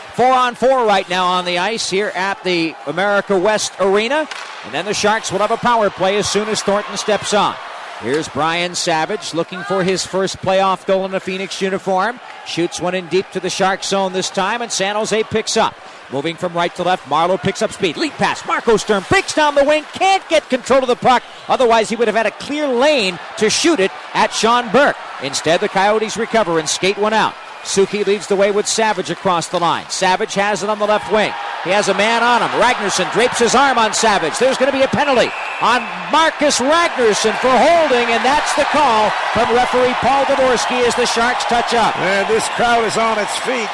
4-on-4 right now on the ice here at the America West Arena. And then the Sharks will have a power play as soon as Thornton steps on. Here's Brian Savage looking for his first playoff goal in a Phoenix uniform. Shoots one in deep to the Shark zone this time, and San Jose picks up. Moving from right to left, Marleau picks up speed. Lead pass, Marco Sturm breaks down the wing, can't get control of the puck. Otherwise, he would have had a clear lane to shoot it at Sean Burke. Instead, the Coyotes recover and skate one out. Suki leads the way with Savage across the line. Savage has it on the left wing. He has a man on him. Ragnarsson drapes his arm on Savage. There's going to be a penalty on Marcus Ragnarsson for holding, and that's the call from referee Paul Dvorsky as the Sharks touch up. And this crowd is on its feet.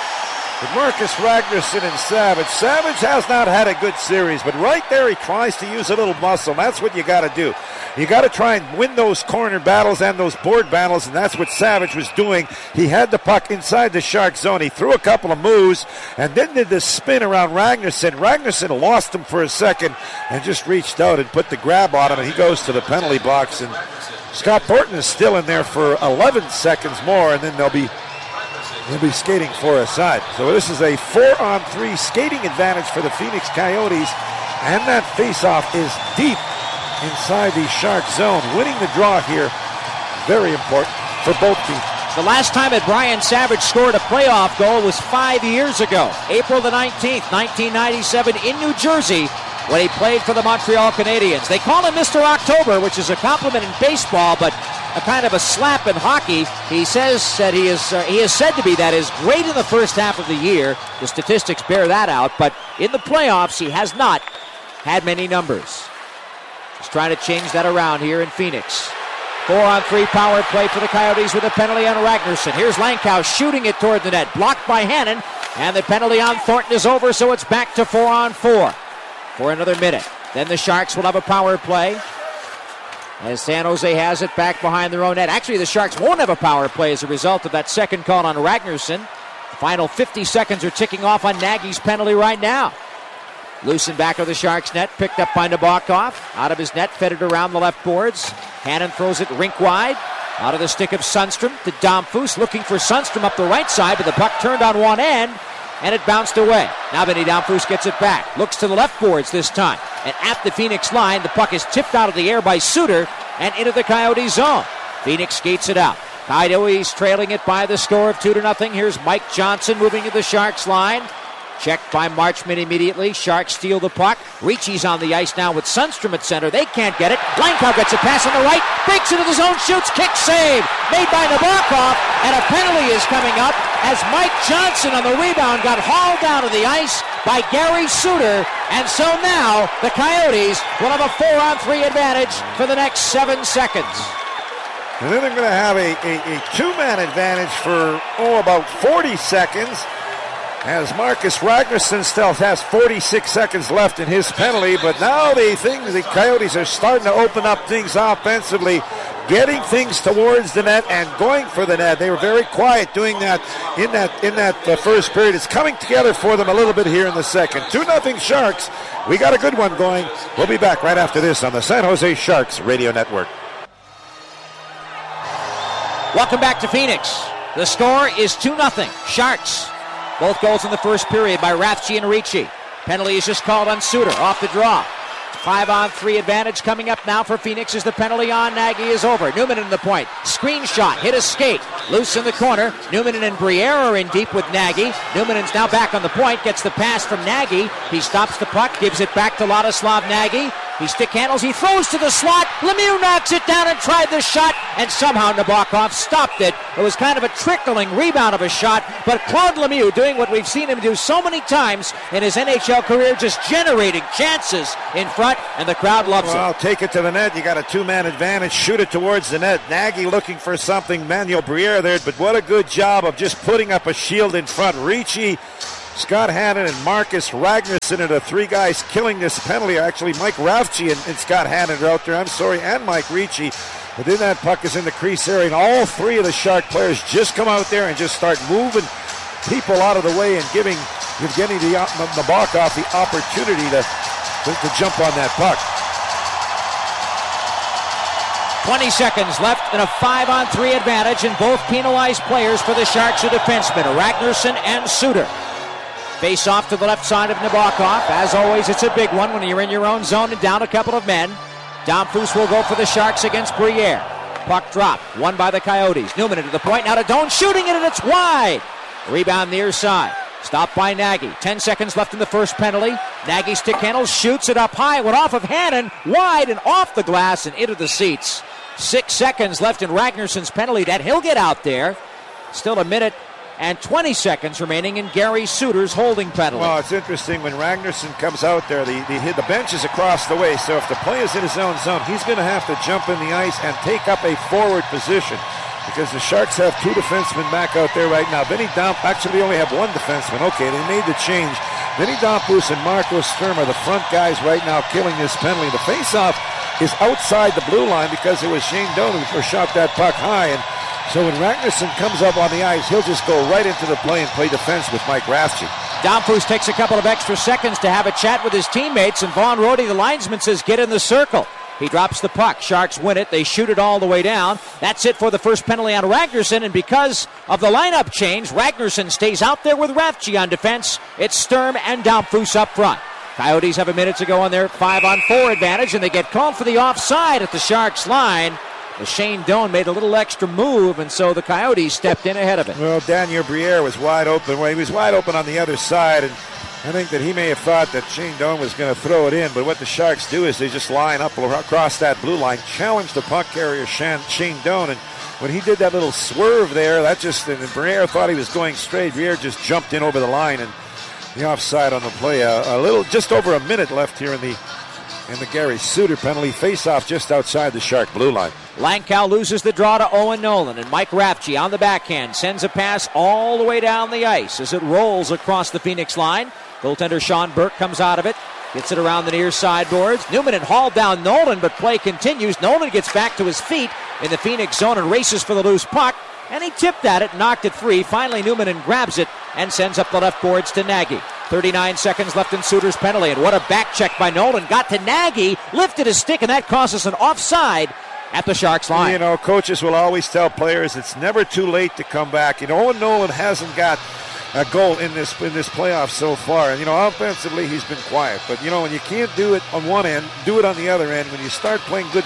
With Marcus Ragnarsson and Savage. Savage has not had a good series, but right there he tries to use a little muscle. That's what you got to do. You got to try and win those corner battles and those board battles, and that's what Savage was doing. He had the puck inside the Shark zone. He threw a couple of moves and then did this spin around Ragnarsson. Ragnarsson lost him for a second and just reached out and put the grab on him, and he goes to the penalty box. And Scott Thornton is still in there for 11 seconds more, and then they'll be skating for a side. So this is a 4-on-3 skating advantage for the Phoenix Coyotes, and that faceoff is deep inside the Shark zone. Winning the draw here, very important for both teams. The last time that Brian Savage scored a playoff goal was 5 years ago, April the 19th, 1997 in New Jersey, when he played for the Montreal Canadiens. They call him Mr. October, which is a compliment in baseball, but a kind of a slap in hockey. He says that he is said to be that is great in the first half of the year. The statistics bear that out, but in the playoffs he has not had many numbers. He's trying to change that around here in Phoenix. 4-on-3 power play for the Coyotes with a penalty on Ragnarsson. Here's Langkow shooting it toward the net, blocked by Hannon, and the penalty on Thornton is over, so it's back to 4-on-4 for another minute. Then the Sharks will have a power play as San Jose has it back behind their own net. Actually, the Sharks won't have a power play as a result of that second call on Ragnarsson. The final 50 seconds are ticking off on Nagy's penalty right now. Loose in back of the Sharks net, picked up by Nabokov. Out of his net, fed it around the left boards. Hannon throws it rink wide. Out of the stick of Sundstrom to Domfus, looking for Sundstrom up the right side, but the puck turned on one end, and it bounced away. Now Benny Domfus gets it back. Looks to the left boards this time. And at the Phoenix line, the puck is tipped out of the air by Suter and into the Coyote zone. Phoenix skates it out. Coyotes trailing it by the score of 2-0. Here's Mike Johnson moving to the Sharks line. Checked by Marchment immediately. Sharks steal the puck. Ricci's on the ice now with Sundstrom at center. They can't get it. Langkow gets a pass on the right. Breaks into the zone. Shoots. Kick save. Made by Nabokov. And a penalty is coming up as Mike Johnson on the rebound got hauled down to the ice by Gary Suter. And so now the Coyotes will have a 4-on-3 advantage for the next 7 seconds. And then they're going to have a two-man advantage for, about 40 seconds. as Marcus Ragnarsson still has 46 seconds left in his penalty, but now the Coyotes are starting to open up things offensively, getting things towards the net and going for the net. They were very quiet doing that in that first period. It's coming together for them a little bit here in the second. 2-0 Sharks. We got a good one going. We'll be back right after this on the San Jose Sharks Radio Network. Welcome back to Phoenix. The score is 2-0 Sharks. Both goals in the first period by Rafchi and Ricci. Penalty is just called on Suter off the draw. 5-on-3 advantage coming up now for Phoenix as the penalty on Nagy is over. Newman in the point. Screen shot. Hit a skate. Loose in the corner. Newman and Briere are in deep with Nagy. Newman's now back on the point. Gets the pass from Nagy. He stops the puck. Gives it back to Ladislav Nagy. He stick handles. He throws to the slot. Lemieux knocks it down and tried the shot. And somehow Nabokov stopped it. It was kind of a trickling rebound of a shot. But Claude Lemieux doing what we've seen him do so many times in his NHL career, just generating chances in front. And the crowd loves it. Well, take it to the net. You got a two-man advantage. Shoot it towards the net. Nagy looking for something. Manuel Briere there. But what a good job of just putting up a shield in front. Ricci, Scott Hannon, and Marcus Ragnarsson are the three guys killing this penalty. Actually, Mike Rafchi and Scott Hannon are out there. And Mike Ricci. But then that puck is in the crease area, and all three of the Shark players just come out there and just start moving people out of the way and giving Evgeny Nabokov the opportunity to jump on that puck. 20 seconds left in a 5-on-3 advantage, and both penalized players for the Sharks are defensemen, Ragnarsson and Suter. Face off to the left side of Nabokov. As always, it's a big one when you're in your own zone and down a couple of men. Domfus will go for the Sharks against Briere. Puck drop, won by the Coyotes. Newman into the point, now to Doan, shooting it, and it's wide. Rebound near side. Stopped by Nagy. 10 seconds left in the first penalty. Nagy stick handles, shoots it up high, went off of Hannon, wide and off the glass and into the seats. 6 seconds left in Ragnarsson's penalty that he'll get out there. Still a minute and 20 seconds remaining in Gary Suter's holding penalty. Well, it's interesting when Ragnarsson comes out there, the bench is across the way, so if the play is in his own zone, he's going to have to jump in the ice and take up a forward position, because the Sharks have two defensemen back out there right now. Vinny Domp, actually they only have one defenseman. Okay, they made the change. Vinny Domfus and Marco Sturm are the front guys right now killing this penalty. The face-off is outside the blue line because it was Shane Doan who shot that puck high, and so when Ragnarsson comes up on the ice, he'll just go right into the play and play defense with Mike Rafchi. Domfus takes a couple of extra seconds to have a chat with his teammates, and Vaughn Rohde, the linesman, says get in the circle. He drops the puck. Sharks win it. They shoot it all the way down. That's it for the first penalty on Ragnarsson, and because of the lineup change, Ragnarsson stays out there with Rafchi on defense. It's Sturm and Domfus up front. Coyotes have a minute to go on their 5-on-4 advantage, and they get called for the offside at the Sharks line. Shane Doan made a little extra move, and so the Coyotes stepped in ahead of it. Well, Daniel Briere was wide open. Well, he was wide open on the other side, and I think that he may have thought that Shane Doan was going to throw it in, but what the Sharks do is they just line up across that blue line, challenge the puck carrier Shane Doan, and when he did that little swerve there, and Briere thought he was going straight. Briere just jumped in over the line, and the offside on the play. Just over a minute left here in the Gary Suter penalty. Face-off just outside the Shark blue line. Langkow loses the draw to Owen Nolan, and Mike Rafchi on the backhand sends a pass all the way down the ice as it rolls across the Phoenix line. Goaltender Sean Burke comes out of it, gets it around the near sideboards. Newman and hauled down Nolan, but play continues. Nolan gets back to his feet in the Phoenix zone and races for the loose puck, and he tipped at it, knocked it free. Finally, Newman grabs it and sends up the left boards to Nagy. 39 seconds left in Suter's penalty, and what a back check by Nolan. Got to Nagy, lifted his stick, and that causes an offside at the Sharks line. You know, coaches will always tell players it's never too late to come back. Owen Nolan hasn't got a goal in this playoff so far. And, offensively he's been quiet. But, when you can't do it on one end, do it on the other end. When you start playing good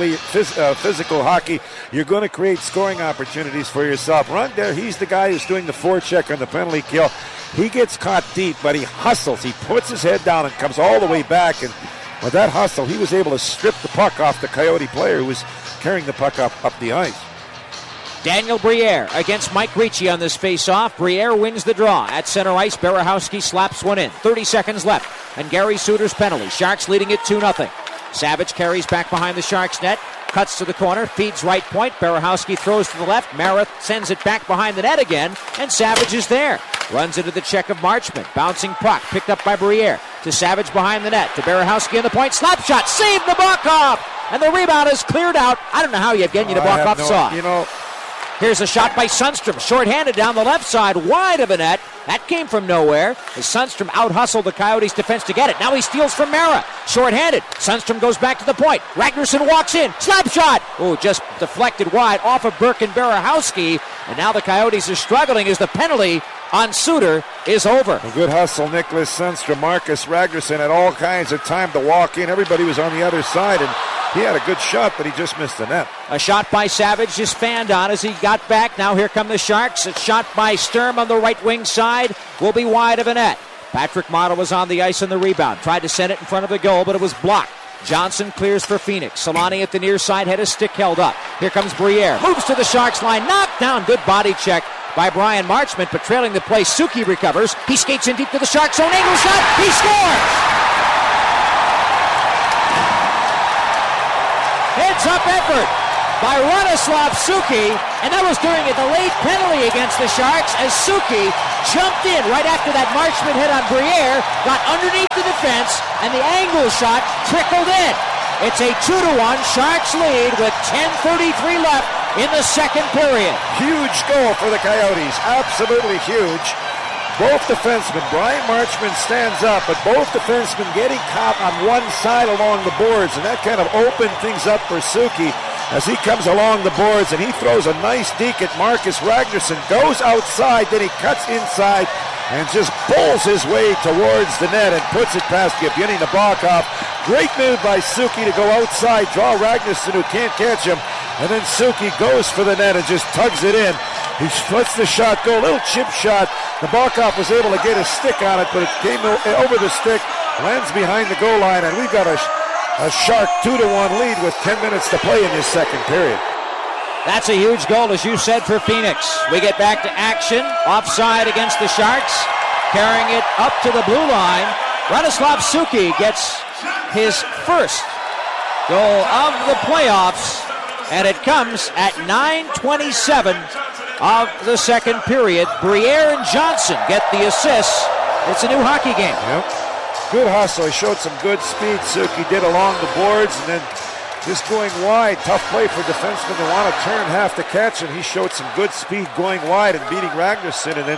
physical hockey, you're going to create scoring opportunities for yourself. Rondell, he's the guy who's doing the forecheck on the penalty kill. He gets caught deep, but he hustles. He puts his head down and comes all the way back. And with that hustle, he was able to strip the puck off the Coyote player who was carrying the puck up the ice. Daniel Briere against Mike Ricci on this face-off. Briere wins the draw. At center ice, Berehowski slaps one in. 30 seconds left, and Gary Suter's penalty. Sharks leading it 2-0. Savage carries back behind the Sharks net, cuts to the corner, feeds right point. Berehowski throws to the left. Marath sends it back behind the net again, and Savage is there. Runs into the check of Marchment. Bouncing puck. Picked up by Briere. To Savage behind the net. To Berehowski on the point. Slap shot. Save Nabokov. And the rebound is cleared out. I don't know how Yevgeny Nabokov saw. Here's a shot by Sundstrom. Short-handed down the left side. Wide of the net. That came from nowhere as Sundstrom out-hustled the Coyotes' defense to get it. Now he steals from Mara. Short-handed. Sundstrom goes back to the point. Ragnarsson walks in. Slap shot. Oh, just deflected wide off of Burke and Berehowski. And now the Coyotes are struggling as the penalty on Suter is over. A good hustle, Nicholas Sundstrom. Marcus Ragnarsson had all kinds of time to walk in. Everybody was on the other side, and he had a good shot, but he just missed the net. A shot by Savage just fanned on as he got back. Now here come the Sharks. A shot by Sturm on the right wing side will be wide of a net. Patrick Model was on the ice on the rebound. Tried to send it in front of the goal, but it was blocked. Johnson clears for Phoenix. Solani at the near side had his stick held up. Here comes Briere. Moves to the Sharks line. Knocked down. Good body check by Brian Marchment, but trailing the play, Suki recovers. He skates in deep to the Sharks zone. Angle shot. He scores! Heads-up effort by Radoslav Suki, and that was during a delayed penalty against the Sharks as Suki jumped in right after that Marchment hit on Briere, got underneath the defense, and the angle shot trickled in. It's a 2-1 Sharks lead with 10:33 left in the second period. Huge goal for the Coyotes. Absolutely huge. Both defensemen, Brian Marchment stands up, but both defensemen getting caught on one side along the boards, and that kind of opened things up for Suki as he comes along the boards, and he throws a nice deke at Marcus Ragnarsson, goes outside, then he cuts inside and just bowls his way towards the net and puts it past Yevgeny Nabokov. Great move by Suki to go outside, draw Ragnarsson who can't catch him, and then Suki goes for the net and just tugs it in. He lets the shot go, a little chip shot. Nabokov was able to get a stick on it, but it came over the stick, lands behind the goal line, and we've got a Shark 2-1 lead with 10 minutes to play in this second period. That's a huge goal, as you said, for Phoenix. We get back to action. Offside against the Sharks. Carrying it up to the blue line. Radoslav Suki gets his first goal of the playoffs, and it comes at 9:27 of the second period. Briere and Johnson get the assists. It's a new hockey game. Yep. Good hustle. He showed some good speed, Suki did along the boards, and then just going wide. Tough play for defensemen to want to turn half to catch, and he showed some good speed going wide and beating Ragnarsson and then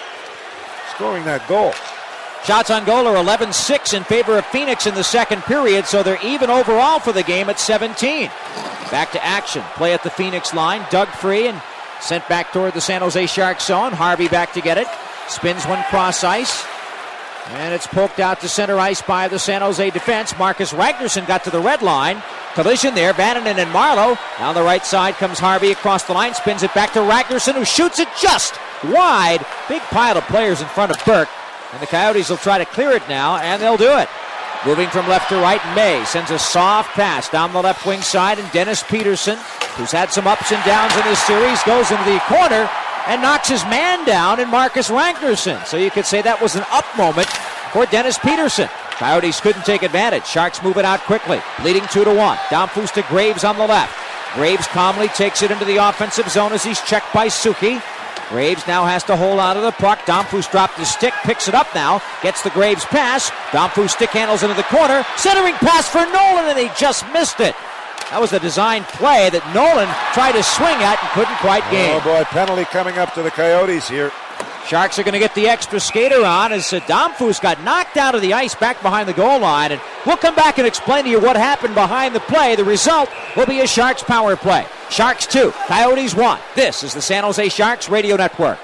scoring that goal. Shots on goal are 11-6 in favor of Phoenix in the second period, so they're even overall for the game at 17. Back to action. Play at the Phoenix line. Dug free and sent back toward the San Jose Sharks zone. Harvey back to get it. Spins one cross ice. And it's poked out to center ice by the San Jose defense. Marcus Ragnarsson got to the red line. Collision there. Vananen and Marleau. Down the right side comes Harvey across the line. Spins it back to Ragnarsson, who shoots it just wide. Big pile of players in front of Burke. And the Coyotes will try to clear it now, and they'll do it. Moving from left to right, May sends a soft pass down the left wing side, and Dennis Peterson, who's had some ups and downs in this series, goes into the corner and knocks his man down in Marcus Ragnarsson. So you could say that was an up moment for Dennis Peterson. Coyotes couldn't take advantage. Sharks move it out quickly, leading 2-1. Downfus to Graves on the left. Graves calmly takes it into the offensive zone as he's checked by Suki. Graves now has to hold on to the puck. Downfus dropped his stick, picks it up now, gets the Graves pass. Downfus stick handles into the corner. Centering pass for Nolan, and he just missed it. That was a designed play that Nolan tried to swing at and couldn't quite gain. Oh boy, penalty coming up to the Coyotes here. Sharks are going to get the extra skater on as Downfus got knocked out of the ice back behind the goal line. And we'll come back and explain to you what happened behind the play. The result will be a Sharks power play. Sharks 2, Coyotes 1. This is the San Jose Sharks Radio Network.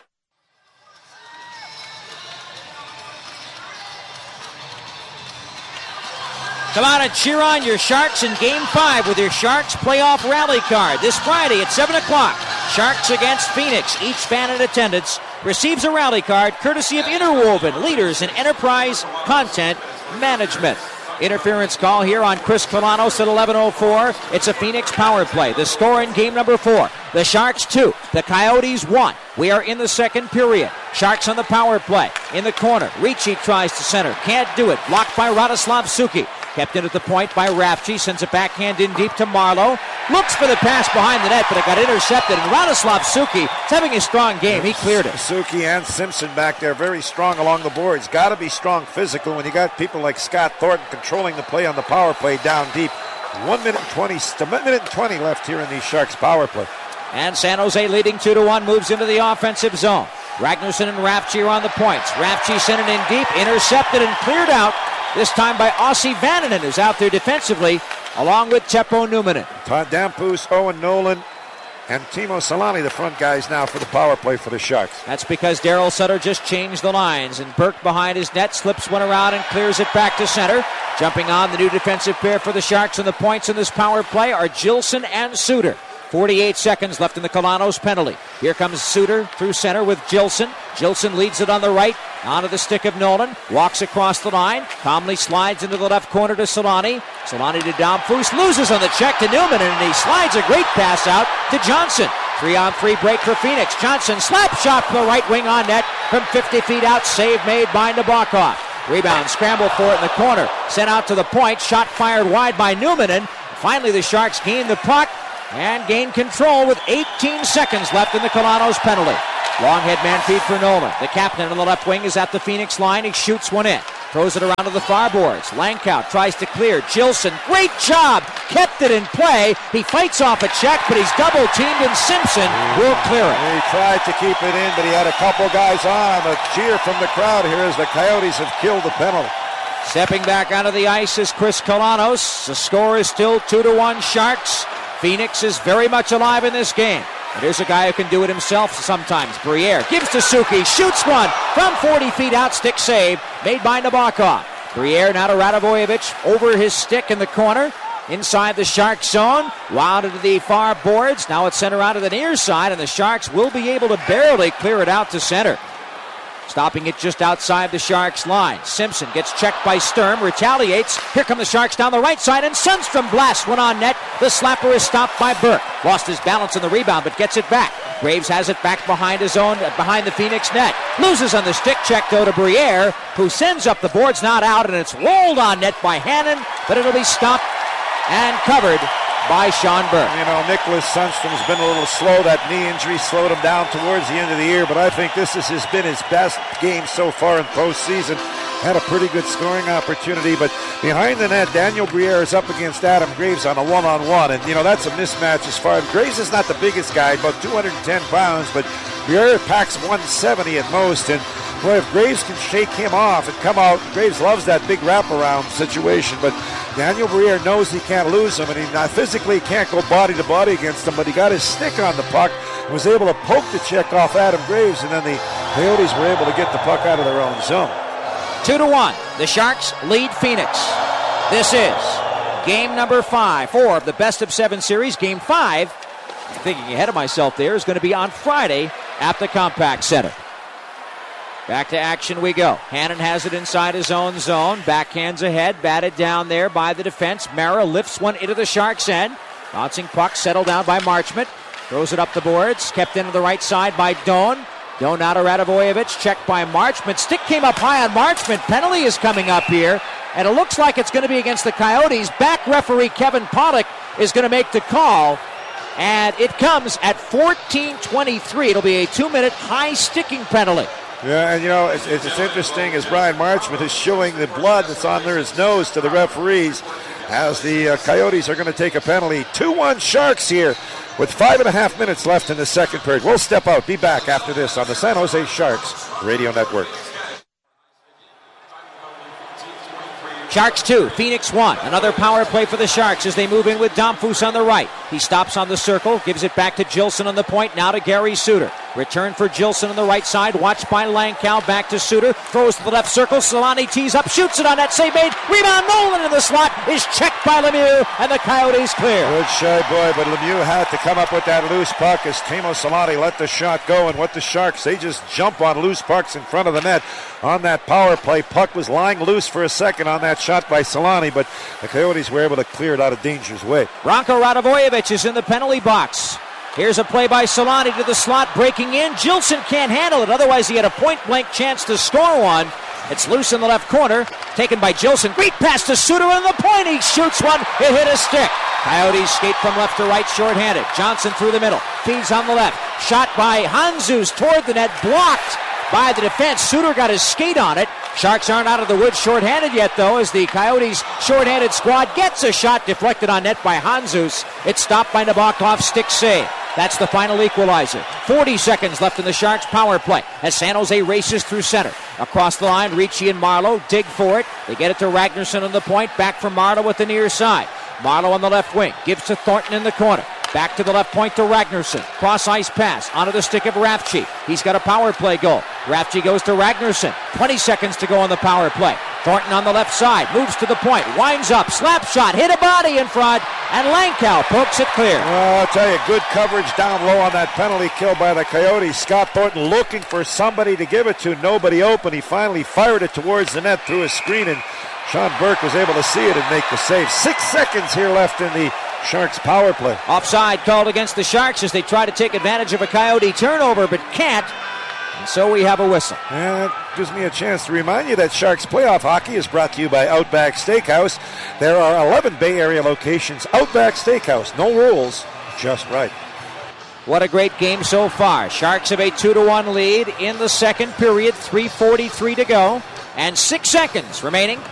Come out and cheer on your Sharks in Game 5 with your Sharks Playoff Rally Card. This Friday at 7 o'clock, Sharks against Phoenix. Each fan in attendance receives a rally card courtesy of Interwoven, leaders in enterprise content management. Interference call here on Chris Kalanos at 11:04. It's a Phoenix power play. The score in game number 4. The Sharks 2, the Coyotes 1. We are in the second period. Sharks on the power play. In the corner. Ricci tries to center. Can't do it. Blocked by Radoslav Suki. Kept in at the point by Rafchi. Sends a backhand in deep to Marlowe. Looks for the pass behind the net, but it got intercepted. And Radoslav Suki is having a strong game. He cleared it. Suki and Simpson back there, very strong along the boards. Got to be strong physically when you got people like Scott Thornton controlling the play on the power play down deep. 1 minute and 20 left here in the Sharks power play. And San Jose leading 2-1, moves into the offensive zone. Ragnarsson and Rafchi are on the points. Rafchi sent it in deep, intercepted and cleared out. This time by Ossi Vananen, who's out there defensively, along with Teppo Numminen. Todd Dampus, Owen Nolan, and Timo Solani, the front guys now for the power play for the Sharks. That's because Daryl Sutter just changed the lines, and Burke behind his net slips one around and clears it back to center. Jumping on the new defensive pair for the Sharks, and the points in this power play are Gilson and Suter. 48 seconds left in the Colanos penalty. Here comes Suter through center with Gilson. Gilson leads it on the right, onto the stick of Nolan. Walks across the line, calmly slides into the left corner to Solani. Solani to Damphus, loses on the check to Numminen, and he slides a great pass out to Johnson. 3-on-3 break for Phoenix. Johnson slap shot from the right wing on net from 50 feet out. Save made by Nabokov. Rebound, scramble for it in the corner. Sent out to the point, shot fired wide by Numminen. Finally the Sharks gain the puck and gain control with 18 seconds left in the Colanos penalty. Long head man feed for Nolan. The captain on the left wing is at the Phoenix line. He shoots one in. Throws it around to the far boards. Langkow tries to clear. Gilson, great job. Kept it in play. He fights off a check, but he's double teamed, and Simpson will clear it. He tried to keep it in, but he had a couple guys on. A cheer from the crowd here as the Coyotes have killed the penalty. Stepping back onto the ice is Chris Colanos. The score is still 2-1 Sharks. Phoenix is very much alive in this game. And here's a guy who can do it himself sometimes. Briere gives to Suki, shoots one from 40 feet out, stick save made by Nabokov. Briere now to Radivojevic over his stick in the corner. Inside the Sharks zone, wound into the far boards. Now it's sent around to the near side, and the Sharks will be able to barely clear it out to center. Stopping it just outside the Sharks line. Simpson gets checked by Sturm, retaliates. Here come the Sharks down the right side, and Sundstrom blasts one on net. The slapper is stopped by Burke. Lost his balance on the rebound, but gets it back. Graves has it back behind his own, behind the Phoenix net. Loses on the stick check, though, to Briere, who sends up the boards, not out, and it's rolled on net by Hannon, but it'll be stopped and covered by Sean Burke. You know, Nicholas Sundstrom's been a little slow. That knee injury slowed him down towards the end of the year, but I think this has been his best game so far in postseason. Had a pretty good scoring opportunity, but behind the net, Daniel Briere is up against Adam Graves on a one-on-one, and, you know, that's a mismatch as far as Graves is not the biggest guy, about 210 pounds, but Briere packs 170 at most, and boy, if Graves can shake him off and come out, Graves loves that big wraparound situation, but Daniel Briere knows he can't lose him, and he not physically can't go body to body against him, but he got his stick on the puck and was able to poke the check off Adam Graves, and then the Coyotes were able to get the puck out of their own zone. 2-1. The Sharks lead Phoenix. This is game number 4 of the best of 7 series. Game 5, thinking ahead of myself there, is going to be on Friday at the Compaq Center. Back to action we go. Hannon has it inside his own zone. Backhands ahead. Batted down there by the defense. Mara lifts one into the Sharks' end. Bouncing puck settled down by Marchment. Throws it up the boards. Kept into the right side by Doan. Doan out of Radivojevic. Checked by Marchment. Stick came up high on Marchment. Penalty is coming up here. And it looks like it's going to be against the Coyotes. Back referee Kevin Pollock is going to make the call. And it comes at 14:23. It'll be a 2-minute high sticking penalty. Yeah, and you know, it's interesting as Brian Marchment is showing the blood that's on his nose to the referees as the Coyotes are going to take a penalty. 2-1 Sharks here with 5.5 minutes left in the second period. We'll step out. Be back after this on the San Jose Sharks Radio Network. Sharks 2, Phoenix 1. Another power play for the Sharks as they move in with Damphus on the right. He stops on the circle, gives it back to Gilson on the point, now to Gary Suter. Return for Gilson on the right side, watched by Langkow, back to Suter, throws to the left circle, Solani tees up, shoots it on that save made, rebound, Nolan in the slot, is checked by Lemieux, and the Coyotes clear. Good shy boy, but Lemieux had to come up with that loose puck as Timo Solani let the shot go, and what the Sharks, they just jump on loose pucks in front of the net on that power play. Puck was lying loose for a second on that shot by Solani, but the Coyotes were able to clear it out of danger's way. Branko Radivojevic is in the penalty box. Here's a play by Solani to the slot, breaking in. Gilson can't handle it, otherwise he had a point-blank chance to score one. It's loose in the left corner, taken by Jolson. Great pass to Suter on the point. He shoots one. It hit a stick. Coyotes skate from left to right, shorthanded. Johnson through the middle, feeds on the left. Shot by Hanzus toward the net, blocked by the defense. Suter got his skate on it. Sharks aren't out of the woods shorthanded yet, though, as the Coyotes shorthanded squad gets a shot deflected on net by Hanzus. It's stopped by Nabokov's stick save. That's the final equalizer. 40 seconds left in the Sharks' power play as San Jose races through center. Across the line, Ricci and Marleau dig for it. They get it to Ragnarsson on the point. Back from Marleau with the near side. Marleau on the left wing. Gives to Thornton in the corner. Back to the left point to Ragnarsson. Cross-ice pass onto the stick of Rafchi. He's got a power play goal. Rafchi goes to Ragnarsson. 20 seconds to go on the power play. Thornton on the left side. Moves to the point. Winds up. Slap shot. Hit a body in front. And Langkow pokes it clear. Well, I'll tell you, good coverage down low on that penalty kill by the Coyotes. Scott Thornton looking for somebody to give it to. Nobody open. He finally fired it towards the net through a screen, and Sean Burke was able to see it and make the save. 6 seconds here left in the Sharks power play. Offside called against the Sharks as they try to take advantage of a Coyote turnover, but can't. And so we have a whistle. And that gives me a chance to remind you that Sharks playoff hockey is brought to you by Outback Steakhouse. There are 11 Bay Area locations. Outback Steakhouse. No rules, just right. What a great game so far. Sharks have a 2-1 lead in the second period. 3:43 to go and 6 seconds remaining